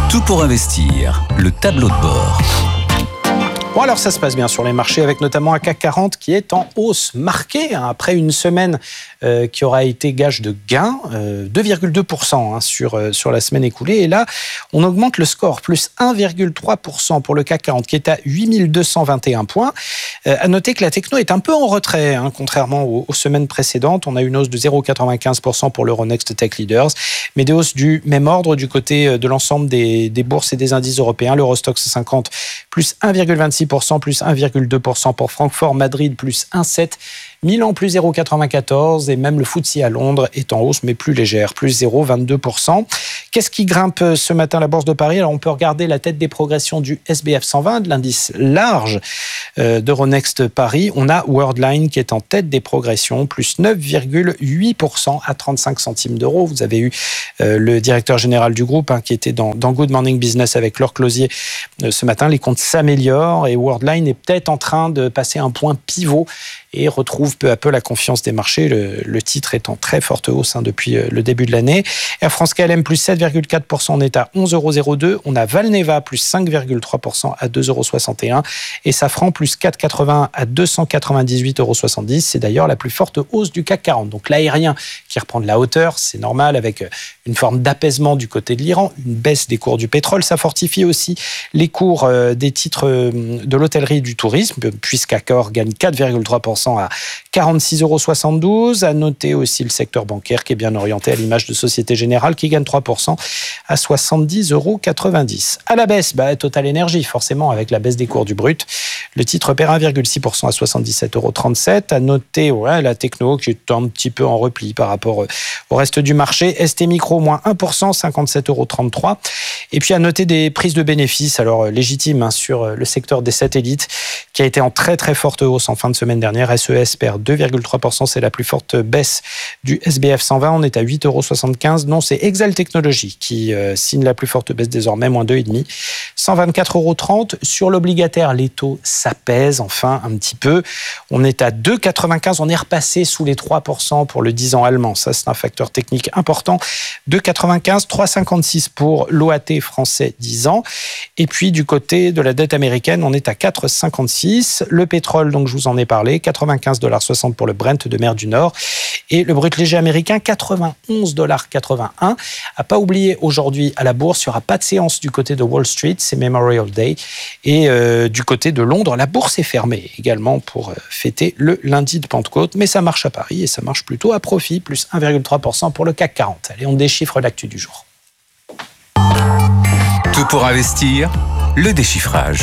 Tout pour investir, le tableau de bord. Bon, alors ça se passe bien sur les marchés, avec notamment un C A C quarante qui est en hausse marquée, hein, après une semaine euh, qui aura été gage de gains, euh, deux virgule deux pour cent hein, sur, euh, sur la semaine écoulée. Et là, on augmente le score, plus un virgule trois pour cent pour le C A C quarante, qui est à huit mille deux cent vingt et un points. Euh, à noter que la techno est un peu en retrait, hein, contrairement aux, aux semaines précédentes. On a une hausse de zéro virgule quatre-vingt-quinze pour cent pour l'Euronext Tech Leaders, mais des hausses du même ordre du côté de l'ensemble des, des bourses et des indices européens. L'Eurostoxx cinquante, plus un virgule vingt-six pour cent, plus un virgule deux pour cent pour Francfort, Madrid, plus un virgule sept pour cent. Milan plus zéro virgule quatre-vingt-quatorze et même le F T S E à Londres est en hausse mais plus légère, plus zéro virgule vingt-deux pour cent. Qu'est-ce qui grimpe ce matin à la Bourse de Paris? Alors on peut regarder la tête des progressions du S B F cent vingt, de l'indice large euh, d'Euronext Paris. On a Worldline qui est en tête des progressions, plus neuf virgule huit pour cent à trente-cinq centimes d'euros. Vous avez eu euh, le directeur général du groupe hein, qui était dans, dans Good Morning Business avec Laure Closier euh, ce matin. Les comptes s'améliorent et Worldline est peut-être en train de passer un point pivot et retrouve peu à peu la confiance des marchés. Le, le titre est en très forte hausse hein, depuis le début de l'année. Air France K L M plus sept virgule quatre pour cent, on est à onze euros zéro deux. On a Valneva plus cinq virgule trois pour cent à deux euros soixante et un. Et Safran plus quatre virgule quatre-vingts à deux cent quatre-vingt-dix-huit euros soixante-dix. C'est d'ailleurs la plus forte hausse du C A C quarante. Donc l'aérien qui reprend de la hauteur, c'est normal, avec une forme d'apaisement du côté de l'Iran, une baisse des cours du pétrole. Ça fortifie aussi les cours des titres de l'hôtellerie et du tourisme, puisqu'Accor gagne quatre virgule trois pour cent à quarante-six euros soixante-douze. À noter aussi le secteur bancaire qui est bien orienté à l'image de Société Générale qui gagne trois pour cent à soixante-dix euros quatre-vingt-dix. À la baisse, bah, Total Energy, forcément, avec la baisse des cours du brut. Le titre perd un virgule six pour cent à soixante-dix-sept euros trente-sept. À noter ouais, la techno qui est un petit peu en repli par rapport au reste du marché. S T Micro, moins un pour cent, cinquante-sept euros trente-trois. Et puis à noter des prises de bénéfices, alors légitimes hein, sur le secteur des satellites, qui a été en très très forte hausse en fin de semaine dernière. S E S perd deux virgule trois pour cent, c'est la plus forte baisse du S B F cent vingt. On est à huit euros soixante-quinze. Non, c'est Exal Technologies qui euh, signe la plus forte baisse désormais, moins deux virgule cinq. cent vingt-quatre euros trente. Sur l'obligataire, les taux s'apaisent enfin un petit peu. On est à deux virgule quatre-vingt-quinze. On est repassé sous les trois pour cent pour le dix ans allemand. Ça, c'est un facteur technique important. deux virgule quatre-vingt-quinze, trois virgule cinquante-six pour l'O A T français dix ans. Et puis, du côté de la dette américaine, on est à quatre virgule cinquante-six. Le pétrole, donc je vous en ai parlé, quatre-vingt-quinze virgule soixante pour le Brent de mer du Nord. Et le brut léger américain, quatre-vingt-onze virgule quatre-vingt-un. À pas oublier, aujourd'hui, à la bourse, il n'y aura pas de séance du côté de Wall Street, c'est Memorial Day. Et euh, du côté de Londres, la bourse est fermée également pour euh, fêter le lundi de Pentecôte. Mais ça marche à Paris et ça marche plutôt à profit, plus un virgule trois pour cent pour le C A C quarante. Allez, on déchiffre l'actu du jour. Tout pour investir, le déchiffrage.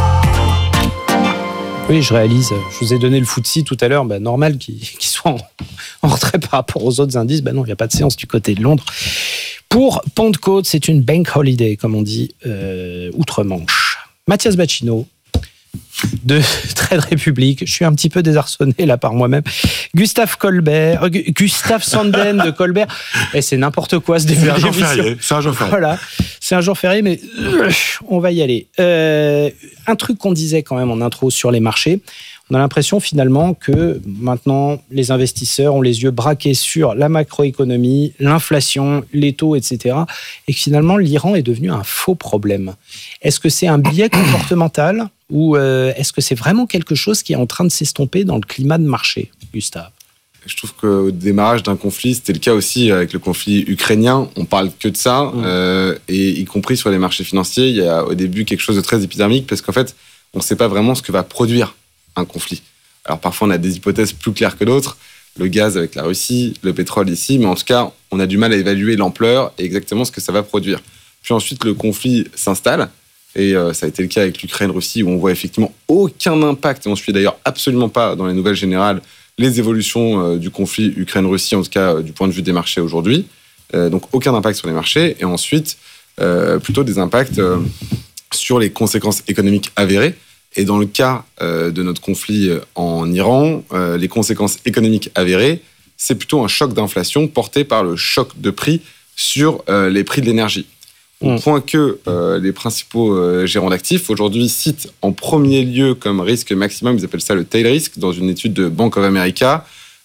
Oui, je réalise. Je vous ai donné le F T S E tout à l'heure. Ben, normal qu'il, qu'il soit en, en retrait par rapport aux autres indices. Ben non, il n'y a pas de séance du côté de Londres. Pour Pentecôte, c'est une bank holiday, comme on dit, euh, outre-Manche. Mathias Bacchino, de Trade Republic. Je suis un petit peu désarçonné là par moi-même. Gustave Colbert, euh, Gustave Sanden de Colbert. Et c'est n'importe quoi ce début C'est un jour d'émission. férié. C'est un jour férié. Voilà, c'est un jour férié, mais euh, on va y aller. Euh, un truc qu'on disait quand même en intro sur les marchés. On a l'impression finalement que maintenant, les investisseurs ont les yeux braqués sur la macroéconomie, l'inflation, les taux, et cetera. Et que finalement, l'Iran est devenu un faux problème. Est-ce que c'est un biais comportemental ou euh, est-ce que c'est vraiment quelque chose qui est en train de s'estomper dans le climat de marché, Gustave ? Je trouve qu'au démarrage d'un conflit, c'était le cas aussi avec le conflit ukrainien, on parle que de ça, mmh. euh, et y compris sur les marchés financiers, il y a au début quelque chose de très épidermique parce qu'en fait, on ne sait pas vraiment ce que va produire un conflit. Alors parfois, on a des hypothèses plus claires que d'autres, le gaz avec la Russie, le pétrole ici, mais en tout cas, on a du mal à évaluer l'ampleur et exactement ce que ça va produire. Puis ensuite, le conflit s'installe, et euh, ça a été le cas avec l'Ukraine-Russie, où on voit effectivement aucun impact, et on ne suit d'ailleurs absolument pas dans les nouvelles générales les évolutions euh, du conflit Ukraine-Russie, en tout cas euh, du point de vue des marchés aujourd'hui. Euh, donc aucun impact sur les marchés, et ensuite, euh, plutôt des impacts euh, sur les conséquences économiques avérées. Et dans le cas euh, de notre conflit en Iran, euh, les conséquences économiques avérées, c'est plutôt un choc d'inflation porté par le choc de prix sur euh, les prix de l'énergie. Au mmh. point que euh, les principaux euh, gérants d'actifs aujourd'hui citent en premier lieu comme risque maximum, ils appellent ça le tail risk, dans une étude de Bank of America,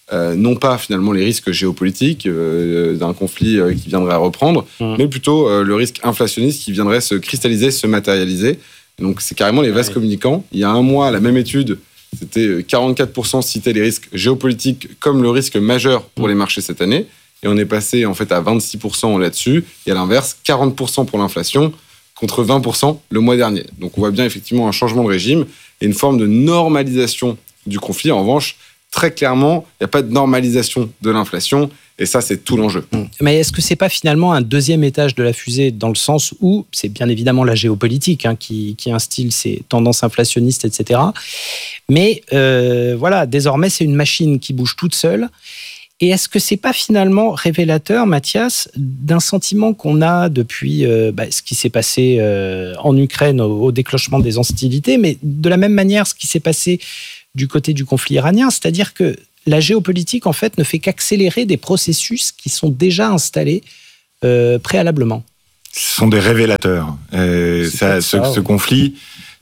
euh, non pas finalement les risques géopolitiques euh, d'un conflit euh, qui viendrait à reprendre, mmh. mais plutôt euh, le risque inflationniste qui viendrait se cristalliser, se matérialiser. Donc c'est carrément les vases ouais. communicants. Il y a un mois, la même étude, c'était quarante-quatre pour cent citaient les risques géopolitiques comme le risque majeur pour mmh. les marchés cette année. Et on est passé en fait à vingt-six pour cent là-dessus. Et à l'inverse, quarante pour cent pour l'inflation contre vingt pour cent le mois dernier. Donc on voit bien effectivement un changement de régime et une forme de normalisation du conflit. En revanche, très clairement, il n'y a pas de normalisation de l'inflation. Et ça, c'est tout l'enjeu. Mais est-ce que ce n'est pas finalement un deuxième étage de la fusée dans le sens où c'est bien évidemment la géopolitique hein, qui, qui instille ces tendances inflationnistes, et cetera. Mais euh, voilà, désormais, c'est une machine qui bouge toute seule. Et est-ce que c'est pas finalement révélateur, Mathias, d'un sentiment qu'on a depuis euh, bah, ce qui s'est passé euh, en Ukraine au, au déclenchement des hostilités, mais de la même manière ce qui s'est passé du côté du conflit iranien, c'est-à-dire que la géopolitique en fait ne fait qu'accélérer des processus qui sont déjà installés euh, préalablement. Ce sont des révélateurs. Euh, ça, ça, ce, ouais. ce conflit.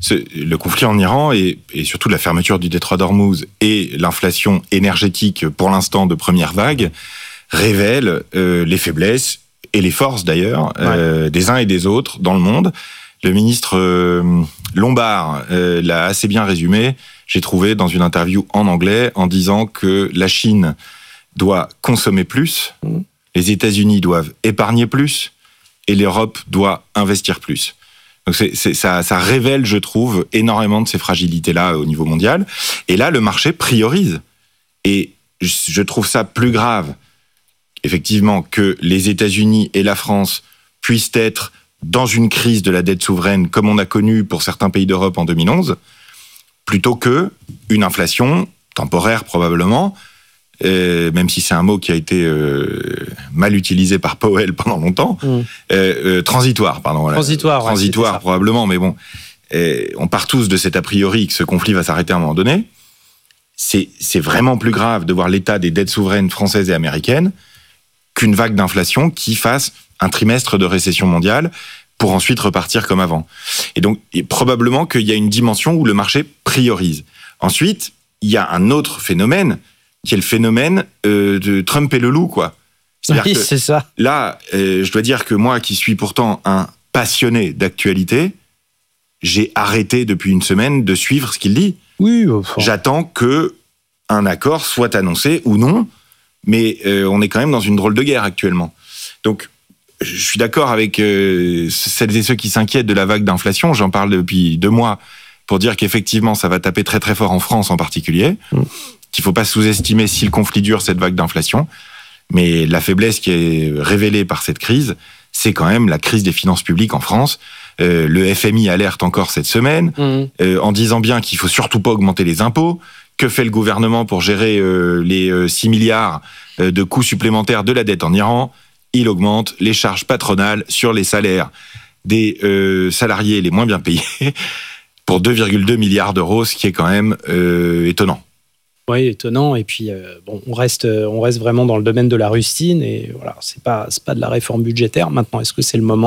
Le conflit en Iran et, et surtout la fermeture du détroit d'Ormuz et l'inflation énergétique pour l'instant de première vague révèlent euh, les faiblesses et les forces d'ailleurs ouais. euh, des uns et des autres dans le monde. Le ministre euh, Lombard euh, l'a assez bien résumé, j'ai trouvé dans une interview en anglais en disant que la Chine doit consommer plus, mmh. les États-Unis doivent épargner plus et l'Europe doit investir plus. Donc c'est, c'est, ça, ça révèle, je trouve, énormément de ces fragilités-là au niveau mondial. Et là, le marché priorise. Et je trouve ça plus grave, effectivement, que les États-Unis et la France puissent être dans une crise de la dette souveraine, comme on a connu pour certains pays d'Europe en deux mille onze, plutôt que une inflation temporaire probablement, Euh, même si c'est un mot qui a été euh, mal utilisé par Powell pendant longtemps, mmh. euh, euh, transitoire, pardon. Voilà. Transitoire, transitoire ouais, probablement, mais bon, euh, on part tous de cet a priori que ce conflit va s'arrêter à un moment donné. C'est, c'est vraiment plus grave de voir l'état des dettes souveraines françaises et américaines qu'une vague d'inflation qui fasse un trimestre de récession mondiale pour ensuite repartir comme avant. Et donc, et probablement qu'il y a une dimension où le marché priorise. Ensuite, il y a un autre phénomène qui est le phénomène euh, de Trump et le loup, quoi. C'est-à-dire oui, que c'est ça. Là, euh, je dois dire que moi, qui suis pourtant un passionné d'actualité, j'ai arrêté depuis une semaine de suivre ce qu'il dit. Oui. Enfin. J'attends que un accord soit annoncé ou non, mais euh, on est quand même dans une drôle de guerre actuellement. Donc, je suis d'accord avec euh, celles et ceux qui s'inquiètent de la vague d'inflation. J'en parle depuis deux mois pour dire qu'effectivement, ça va taper très très fort en France en particulier. Mm. Qu'il ne faut pas sous-estimer si le conflit dure cette vague d'inflation. Mais la faiblesse qui est révélée par cette crise, c'est quand même la crise des finances publiques en France. Euh, le F M I alerte encore cette semaine, mmh. euh, en disant bien qu'il ne faut surtout pas augmenter les impôts. Que fait le gouvernement pour gérer euh, les euh, six milliards euh, de coûts supplémentaires de la dette en Iran ? Il augmente les charges patronales sur les salaires des euh, salariés les moins bien payés pour deux virgule deux milliards d'euros, ce qui est quand même euh, étonnant. Oui, étonnant. Et puis, euh, bon, on reste, on reste vraiment dans le domaine de la rustine. Et voilà, c'est pas, c'est pas de la réforme budgétaire. Maintenant, est-ce que c'est le moment ?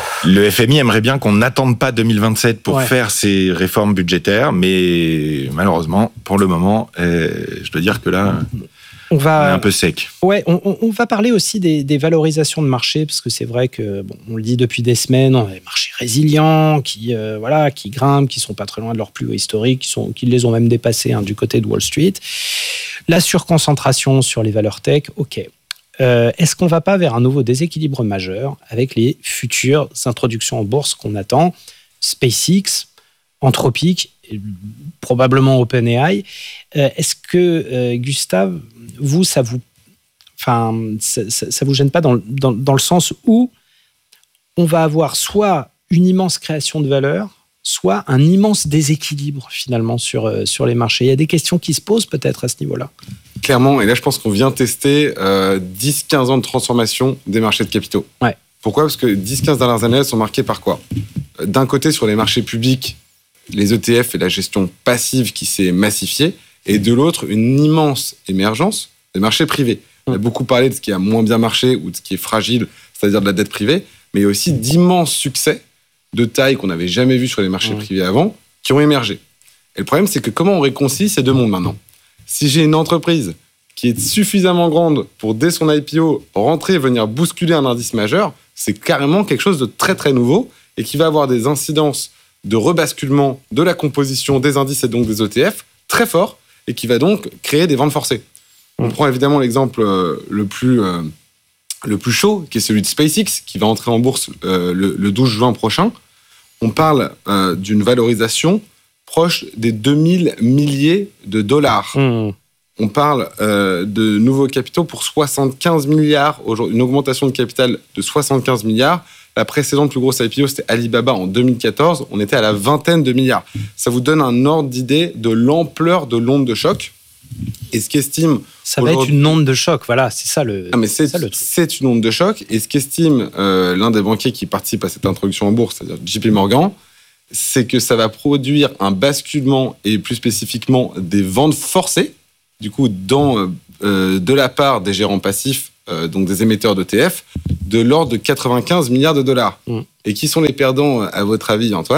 Le F M I aimerait bien qu'on n'attende pas deux mille vingt-sept pour ouais. faire ces réformes budgétaires, mais malheureusement, pour le moment, euh, je dois dire que là, on, va, on est un peu sec. Ouais, on, on va parler aussi des, des valorisations de marché, parce que c'est vrai que, bon, on le dit depuis des semaines, on a des marchés résilients qui, euh, voilà, qui grimpent, qui sont pas très loin de leur plus haut historique, qui, sont, qui les ont même dépassés hein, du côté de Wall Street. La surconcentration sur les valeurs tech, ok. Euh, est-ce qu'on ne va pas vers un nouveau déséquilibre majeur avec les futures introductions en bourse qu'on attend ? SpaceX, Anthropic, probablement OpenAI. Euh, est-ce que, euh, Gustave, vous, ça vous, enfin, ça, ça, ça vous gêne pas dans, dans, dans le sens où on va avoir soit une immense création de valeur, soit un immense déséquilibre finalement sur, euh, sur les marchés. Il y a des questions qui se posent peut-être à ce niveau-là. Clairement, et là je pense qu'on vient tester euh, dix à quinze ans de transformation des marchés de capitaux. Ouais. Pourquoi ? Parce que dix à quinze dernières années, elles sont marquées par quoi ? D'un côté, sur les marchés publics, les E T F et la gestion passive qui s'est massifiée, et de l'autre, une immense émergence des marchés privés. On a beaucoup parlé de ce qui a moins bien marché ou de ce qui est fragile, c'est-à-dire de la dette privée, mais il y a aussi d'immenses succès de taille qu'on n'avait jamais vu sur les marchés mmh. privés avant, qui ont émergé. Et le problème, c'est que comment on réconcilie ces deux mondes maintenant ? Si j'ai une entreprise qui est suffisamment grande pour, dès son I P O, rentrer et venir bousculer un indice majeur, c'est carrément quelque chose de très très nouveau et qui va avoir des incidences de rebasculement de la composition des indices et donc des E T F très forts et qui va donc créer des ventes forcées. On prend évidemment l'exemple euh, le plus euh, le plus chaud, qui est celui de SpaceX, qui va entrer en bourse euh, le, le douze juin prochain. On parle euh, d'une valorisation proche des deux mille milliers de dollars. Mmh. On parle euh, de nouveaux capitaux pour soixante-quinze milliards, une augmentation de capital de soixante-quinze milliards. La précédente plus grosse I P O, c'était Alibaba en deux mille quatorze. On était à la vingtaine de milliards. Ça vous donne un ordre d'idée de l'ampleur de l'onde de choc. Et ce qu'estime... Ça va être une onde de choc, voilà, c'est ça le... Ah, mais c'est, c'est, c'est une onde de choc. Et ce qu'estime euh, l'un des banquiers qui participe à cette introduction en bourse, c'est-à-dire J P Morgan, c'est que ça va produire un basculement et plus spécifiquement des ventes forcées, du coup, dans, euh, de la part des gérants passifs, euh, donc des émetteurs d'E T F, de l'ordre de quatre-vingt-quinze milliards de dollars. Mmh. Et qui sont les perdants, à votre avis, Antoine ?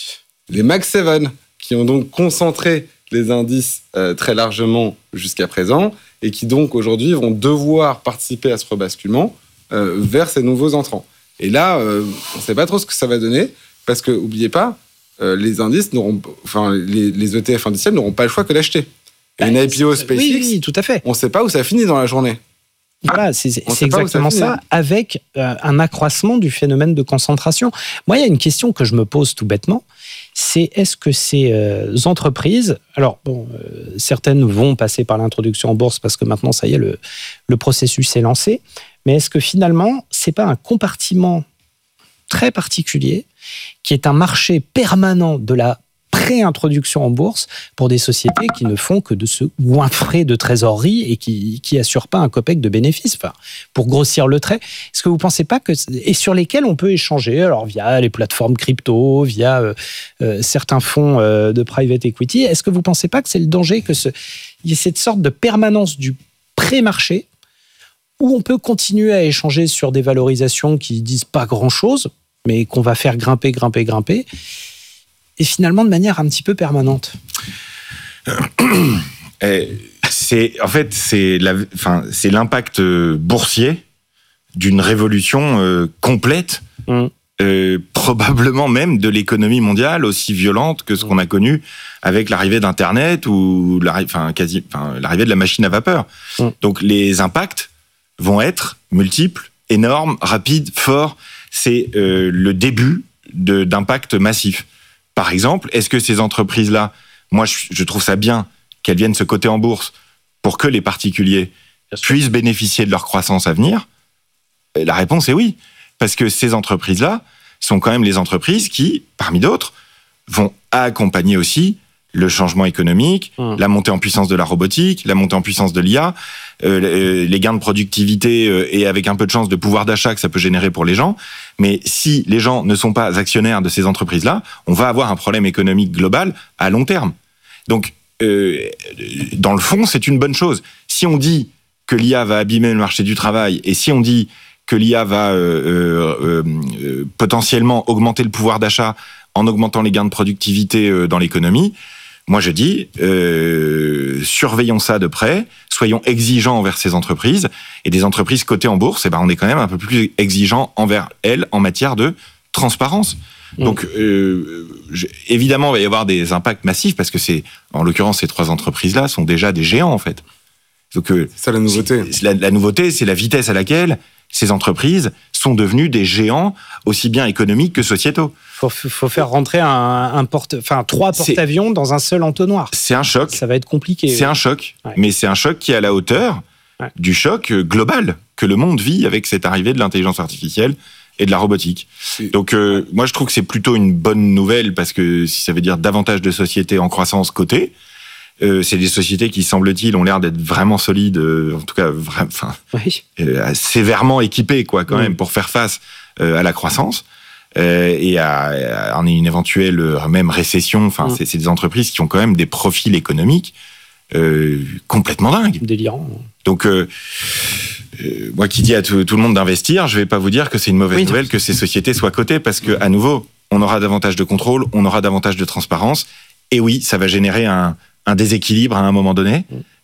Les Mag sept, qui ont donc concentré les indices euh, très largement jusqu'à présent, et qui donc aujourd'hui vont devoir participer à ce rebasculement euh, vers ces nouveaux entrants. Et là, euh, on ne sait pas trop ce que ça va donner, parce que, n'oubliez pas, euh, les indices n'auront, enfin, les, les E T F indiciels n'auront pas le choix que d'acheter. Et une I P O SpaceX, oui, oui, tout à fait. On ne sait pas où ça finit dans la journée. Voilà, c'est, c'est exactement ça, ça avec euh, un accroissement du phénomène de concentration. Moi, il y a une question que je me pose tout bêtement, c'est est-ce que ces euh, entreprises, alors bon, euh, certaines vont passer par l'introduction en bourse parce que maintenant, ça y est, le, le processus est lancé, mais est-ce que finalement, c'est pas un compartiment très particulier qui est un marché permanent de la pré-introduction en bourse pour des sociétés qui ne font que de se goinfrer de trésorerie et qui qui assurent pas un copec de bénéfices, enfin, pour grossir le trait. Est-ce que vous pensez pas que et sur lesquels on peut échanger, alors via les plateformes crypto, via euh, euh, certains fonds euh, de private equity, est-ce que vous pensez pas que c'est le danger que ce il y ait cette sorte de permanence du pré-marché où on peut continuer à échanger sur des valorisations qui disent pas grand-chose, mais qu'on va faire grimper, grimper, grimper, et finalement de manière un petit peu permanente. C'est, en fait, c'est, la, enfin, c'est l'impact boursier d'une révolution euh, complète, mmh. euh, probablement même de l'économie mondiale, aussi violente que ce qu'on a connu avec l'arrivée d'Internet ou l'arri- enfin, quasi, enfin, l'arrivée de la machine à vapeur. Mmh. Donc les impacts vont être multiples, énormes, rapides, forts. C'est euh, le début de, d'impact massif. Par exemple, est-ce que ces entreprises-là, moi je, je trouve ça bien qu'elles viennent se coter en bourse pour que les particuliers puissent bénéficier de leur croissance à venir ? La réponse est oui, parce que ces entreprises-là sont quand même les entreprises qui, parmi d'autres, vont accompagner aussi le changement économique, mmh. la montée en puissance de la robotique, la montée en puissance de l'I A, euh, les gains de productivité euh, et avec un peu de chance de pouvoir d'achat que ça peut générer pour les gens. Mais si les gens ne sont pas actionnaires de ces entreprises-là, on va avoir un problème économique global à long terme. Donc, euh, dans le fond, c'est une bonne chose. Si on dit que l'I A va abîmer le marché du travail et si on dit que l'I A va euh, euh, euh, potentiellement augmenter le pouvoir d'achat en augmentant les gains de productivité euh, dans l'économie, moi, je dis, euh, surveillons ça de près, soyons exigeants envers ces entreprises. Et des entreprises cotées en bourse, eh ben, on est quand même un peu plus exigeants envers elles en matière de transparence. Mmh. Donc, euh, je, évidemment, il va y avoir des impacts massifs parce que c'est, en l'occurrence, ces trois entreprises-là sont déjà des géants, en fait. Donc, euh, c'est ça la nouveauté. C'est, la, la nouveauté, c'est la vitesse à laquelle ces entreprises sont devenues des géants aussi bien économiques que sociétaux. Faut, faut faire rentrer un, un porte, enfin trois porte-avions c'est, dans un seul entonnoir. C'est un choc. Ça va être compliqué. C'est ouais. un choc, ouais. mais c'est un choc qui est à la hauteur ouais. du choc global que le monde vit avec cette arrivée de l'intelligence artificielle et de la robotique. C'est... Donc euh, moi je trouve que c'est plutôt une bonne nouvelle parce que si ça veut dire davantage de sociétés en croissance cotées, euh, c'est des sociétés qui semble-t-il ont l'air d'être vraiment solides, euh, en tout cas vra- enfin, oui. euh, sévèrement équipées quoi quand oui. même pour faire face euh, à la croissance. Euh, et à, à une éventuelle euh, même récession. Enfin, mmh. c'est, c'est des entreprises qui ont quand même des profils économiques euh, complètement dingues. Délirant. Donc, euh, euh, moi qui dis à tout, tout le monde d'investir, je vais pas vous dire que c'est une mauvaise oui, nouvelle que ces sociétés soient cotées parce que, à nouveau, on aura davantage de contrôle, on aura davantage de transparence. Et oui, ça va générer un, un déséquilibre à un moment donné. Mmh.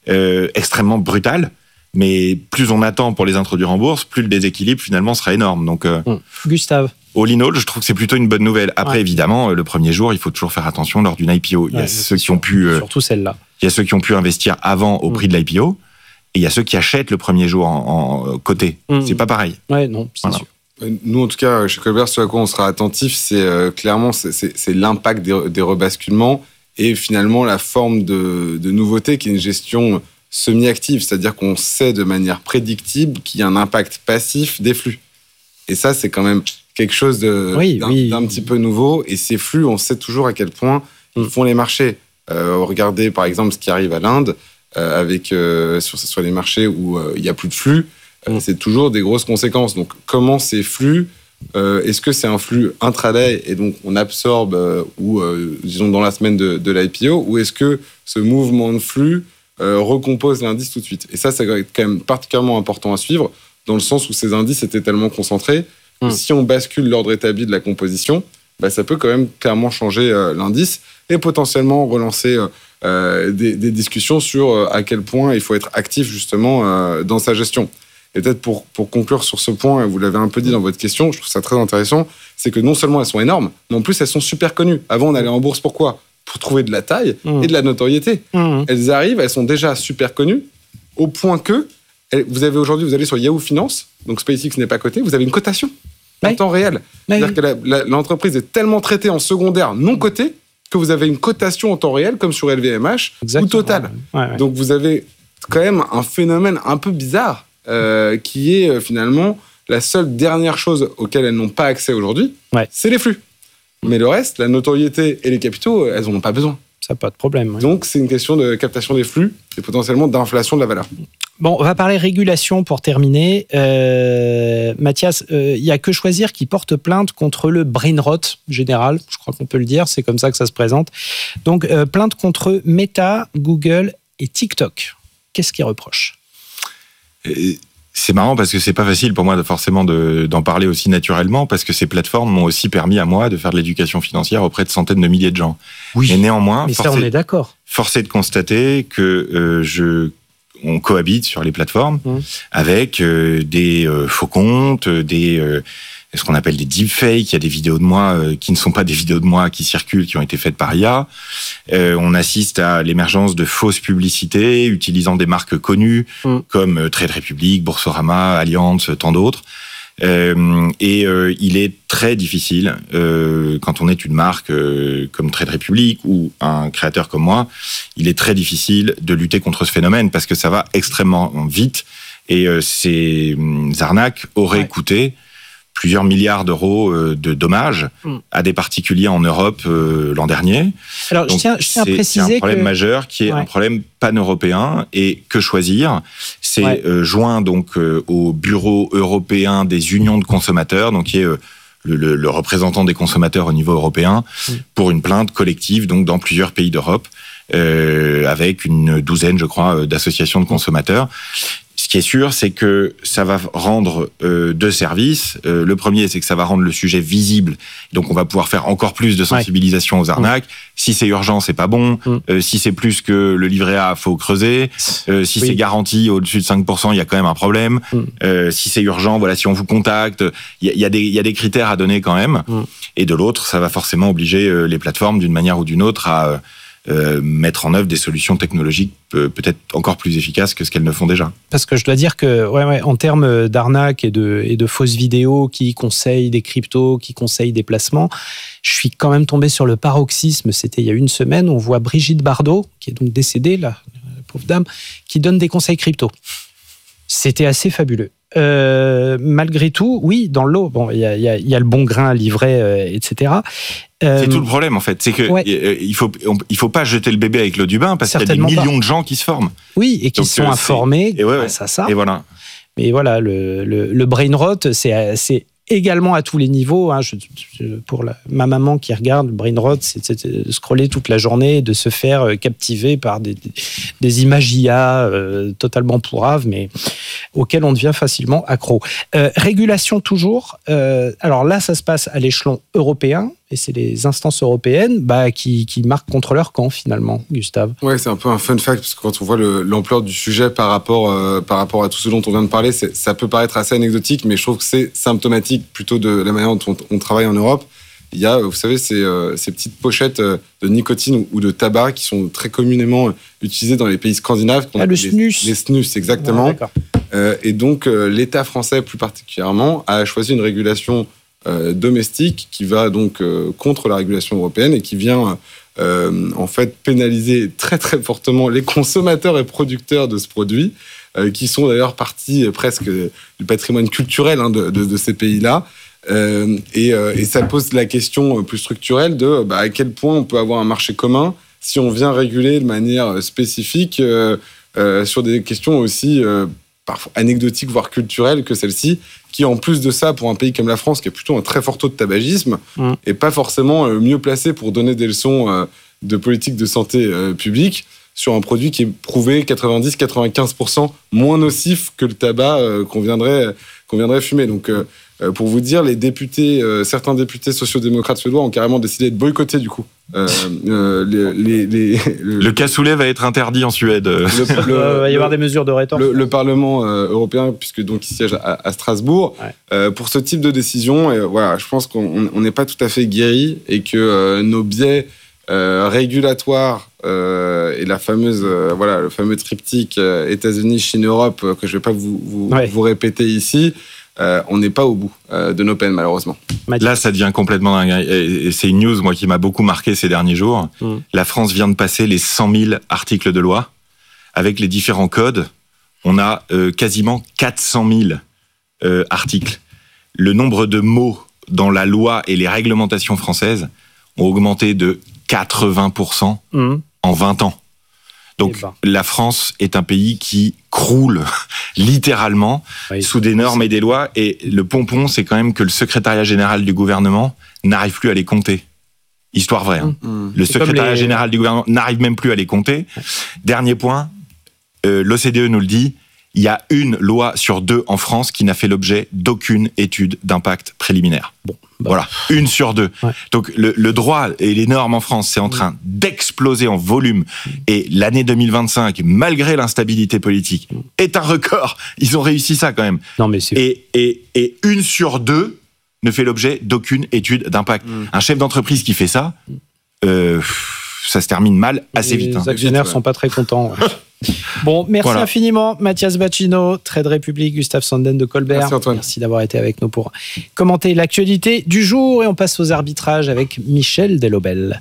euh, extrêmement brutales. Mais plus on attend pour les introduire en bourse, plus le déséquilibre finalement sera énorme. Donc, euh, mmh. Gustave. All in all, je trouve que c'est plutôt une bonne nouvelle. Après, ouais. évidemment, le premier jour, il faut toujours faire attention lors d'une I P O. Il y a ouais, ceux qui ont pu, euh, surtout celle-là. Il y a ceux qui ont pu investir avant au mmh. prix de l'I P O, et il y a ceux qui achètent le premier jour en, en côté. Mmh. C'est pas pareil. Ouais, non, c'est voilà. sûr. Nous, en tout cas, chez Colbert, ce à quoi on sera attentif, c'est euh, clairement c'est, c'est, c'est l'impact des, des rebasculements et finalement la forme de, de nouveauté qui est une gestion semi-active, c'est-à-dire qu'on sait de manière prédictible qu'il y a un impact passif des flux. Et ça, c'est quand même quelque chose de, oui, d'un, oui. d'un petit peu nouveau. Et ces flux, on sait toujours à quel point ils font les marchés. Euh, regardez par exemple ce qui arrive à l'Inde, euh, avec, euh, sur, sur les marchés où euh, il n'y a plus de flux. Euh, c'est toujours des grosses conséquences. Donc, comment ces flux, euh, est-ce que c'est un flux intraday et donc on absorbe, euh, ou euh, disons dans la semaine de, de l'I P O, ou est-ce que ce mouvement de flux euh, recompose l'indice tout de suite? Et ça, c'est quand même particulièrement important à suivre, dans le sens où ces indices étaient tellement concentrés que mmh. si on bascule l'ordre établi de la composition, bah, ça peut quand même clairement changer euh, l'indice et potentiellement relancer euh, euh, des, des discussions sur euh, à quel point il faut être actif justement euh, dans sa gestion. Et peut-être pour, pour conclure sur ce point, vous l'avez un peu dit dans votre question, je trouve ça très intéressant, c'est que non seulement elles sont énormes, mais en plus elles sont super connues. Avant, on allait en bourse, pourquoi ? Pour trouver de la taille mmh. et de la notoriété. Mmh. Elles arrivent, elles sont déjà super connues, au point que, vous avez aujourd'hui, vous allez sur Yahoo Finance, donc SpaceX n'est pas coté, vous avez une cotation en oui. temps réel. Oui. C'est-à-dire que la, la, l'entreprise est tellement traitée en secondaire non coté que vous avez une cotation en temps réel, comme sur L V M H Exactement. Ou Total. Ouais, ouais. Donc vous avez quand même un phénomène un peu bizarre, Euh, qui est euh, finalement la seule dernière chose auquel elles n'ont pas accès aujourd'hui, ouais. c'est les flux. Mais le reste, la notoriété et les capitaux, elles n'en ont pas besoin. Ça n'a pas de problème. Ouais. Donc, c'est une question de captation des flux et potentiellement d'inflation de la valeur. Bon, on va parler régulation pour terminer. Euh, Mathias, il euh, n'y a que choisir qui porte plainte contre le brain rot général. Je crois qu'on peut le dire, c'est comme ça que ça se présente. Donc, euh, plainte contre Meta, Google et TikTok. Qu'est-ce qu'ils reprochent ? C'est marrant parce que c'est pas facile pour moi de, forcément de, d'en parler aussi naturellement, parce que ces plateformes m'ont aussi permis à moi de faire de l'éducation financière auprès de centaines de milliers de gens. Oui, et néanmoins, mais ça, forcé, on est d'accord. Forcé de constater que euh, je, on cohabite sur les plateformes mmh. avec euh, des euh, faux comptes, des euh, ce qu'on appelle des deepfakes. Il y a des vidéos de moi euh, qui ne sont pas des vidéos de moi qui circulent, qui ont été faites par I A. Euh, on assiste à l'émergence de fausses publicités utilisant des marques connues mm. comme euh, Trade Republic, Boursorama, Allianz, tant d'autres. Euh, et euh, il est très difficile, euh, quand on est une marque euh, comme Trade Republic ou un créateur comme moi, il est très difficile de lutter contre ce phénomène parce que ça va extrêmement vite et euh, ces arnaques auraient ouais. coûté plusieurs milliards d'euros de dommages mm. à des particuliers en Europe euh, l'an dernier. Alors, Donc, je tiens, je tiens à préciser c'est un problème que... majeur qui est ouais. un problème pan-européen. Et que choisir ? C'est ouais. euh, joint donc euh, au Bureau européen des unions de consommateurs, donc qui est euh, le, le, le représentant des consommateurs au niveau européen, mm. pour une plainte collective donc dans plusieurs pays d'Europe, euh, avec une douzaine, je crois, d'associations de consommateurs. Ce qui est sûr, c'est que ça va rendre euh, deux services. Euh, le premier, c'est que ça va rendre le sujet visible. Donc, on va pouvoir faire encore plus de sensibilisation ouais. aux arnaques. Mmh. Si c'est urgent, c'est pas bon. Mmh. Euh, si c'est plus que le livret A, faut creuser. Euh, si oui. c'est garanti au-dessus de cinq pour cent, il y a quand même un problème. Mmh. Euh, si c'est urgent, voilà, si on vous contacte, il y, y a des, il y a des critères à donner quand même. Mmh. Et de l'autre, ça va forcément obliger euh, les plateformes, d'une manière ou d'une autre, à euh, Euh, mettre en œuvre des solutions technologiques euh, peut-être encore plus efficaces que ce qu'elles ne font déjà. Parce que je dois dire que, ouais, ouais, en termes d'arnaque et de, et de fausses vidéos qui conseillent des cryptos, qui conseillent des placements, je suis quand même tombé sur le paroxysme. C'était il y a une semaine. On voit Brigitte Bardot, qui est donc décédée, là, la pauvre dame, qui donne des conseils crypto. C'était assez fabuleux. Euh, malgré tout, oui, dans le lot, bon, il y a, y a, y a le bon grain à livrer, euh, et cetera. Euh, c'est tout le problème en fait, c'est que ouais. il faut on, il faut pas jeter le bébé avec l'eau du bain parce qu'il y a des millions pas. de gens qui se forment. Oui, et qui Donc, sont euh, informés et ouais, grâce à ça. Et voilà. Mais voilà, le, le, le brain rot, c'est, c'est également à tous les niveaux. Hein. Je, je, pour la, ma maman qui regarde, le brain rot, c'est, c'est de scroller toute la journée, de se faire captiver par des, des, des images I A euh, totalement pourraves, mais auxquelles on devient facilement accro. Euh, régulation toujours. Euh, alors là, ça se passe à l'échelon européen. et c'est les instances européennes bah, qui, qui marquent contre leur camp finalement, Gustave. Ouais, c'est un peu un fun fact, parce que quand on voit le, l'ampleur du sujet par rapport, euh, par rapport à tout ce dont on vient de parler, c'est, ça peut paraître assez anecdotique, mais je trouve que c'est symptomatique plutôt de la manière dont on, on travaille en Europe. Il y a, vous savez, ces, euh, ces petites pochettes de nicotine ou, ou de tabac qui sont très communément utilisées dans les pays scandinaves. Ah, le les, snus. Les snus, exactement. Ah, euh, et donc, euh, l'État français, plus particulièrement, a choisi une régulation euh, domestique qui va donc euh, contre la régulation européenne et qui vient euh, en fait pénaliser très très fortement les consommateurs et producteurs de ce produit, euh, qui sont d'ailleurs partie presque du patrimoine culturel hein, de, de, de ces pays-là. Euh, et, euh, et ça pose la question plus structurelle de bah, à quel point on peut avoir un marché commun si on vient réguler de manière spécifique euh, euh, sur des questions aussi euh, parfois anecdotiques, voire culturelles que celle-ci, qui en plus de ça, pour un pays comme la France, qui a plutôt un très fort taux de tabagisme, mmh. est pas forcément mieux placé pour donner des leçons euh, de politique de santé euh, publique sur un produit qui est prouvé quatre-vingt-dix à quatre-vingt-quinze pour cent moins nocif que le tabac euh, qu'on viendrait, qu'on viendrait fumer. Donc, euh, euh, pour vous dire, les députés, euh, certains députés sociodémocrates suédois ont carrément décidé de boycotter, du coup. Euh, euh, les, les, les, le, le cassoulet va être interdit en Suède. Le, le, il va y avoir des mesures de rétorsion. Le, le Parlement euh, européen, puisque donc il siège à, à Strasbourg, ouais. euh, pour ce type de décision, et, voilà, je pense qu'on n'est pas tout à fait guéri et que euh, nos biais euh, régulatoires euh, et la fameuse, euh, voilà, le fameux triptyque euh, États-Unis, Chine, Europe, euh, que je ne vais pas vous, vous, ouais. vous répéter ici. Euh, on n'est pas au bout euh, de nos peines, malheureusement. Là, ça devient complètement dingue. Et c'est une news, moi, qui m'a beaucoup marqué ces derniers jours. Mmh. La France vient de passer les cent mille articles de loi. Avec les différents codes, on a euh, quasiment quatre cent mille euh, articles. Le nombre de mots dans la loi et les réglementations françaises ont augmenté de quatre-vingts pour cent mmh. en vingt ans. Donc, ben. la France est un pays qui croule littéralement oui, sous des normes et des lois. Et le pompon, c'est quand même que le secrétariat général du gouvernement n'arrive plus à les compter. Histoire vraie. Hein. Mmh. Le c'est secrétariat les... général du gouvernement n'arrive même plus à les compter. Dernier point, euh, l'O C D E nous le dit, il y a une loi sur deux en France qui n'a fait l'objet d'aucune étude d'impact préliminaire. Bon. Bah. Voilà, une sur deux. Ouais. Donc le, le droit et les normes en France, c'est en train mmh. d'exploser en volume. Et l'année deux mille vingt-cinq, malgré l'instabilité politique, mmh. est un record. Ils ont réussi ça quand même. Non, mais c'est... Et, et, et une sur deux ne fait l'objet d'aucune étude d'impact. Mmh. Un chef d'entreprise qui fait ça, euh, ça se termine mal assez les vite. Les actionnaires ne hein. sont pas très contents. Bon, merci voilà. infiniment Mathias Bacchino, Trade Republic, Gustave Sanden de Colbert. Merci Antoine. Merci d'avoir été avec nous pour commenter l'actualité du jour. Et on passe aux arbitrages avec Michel Delobel.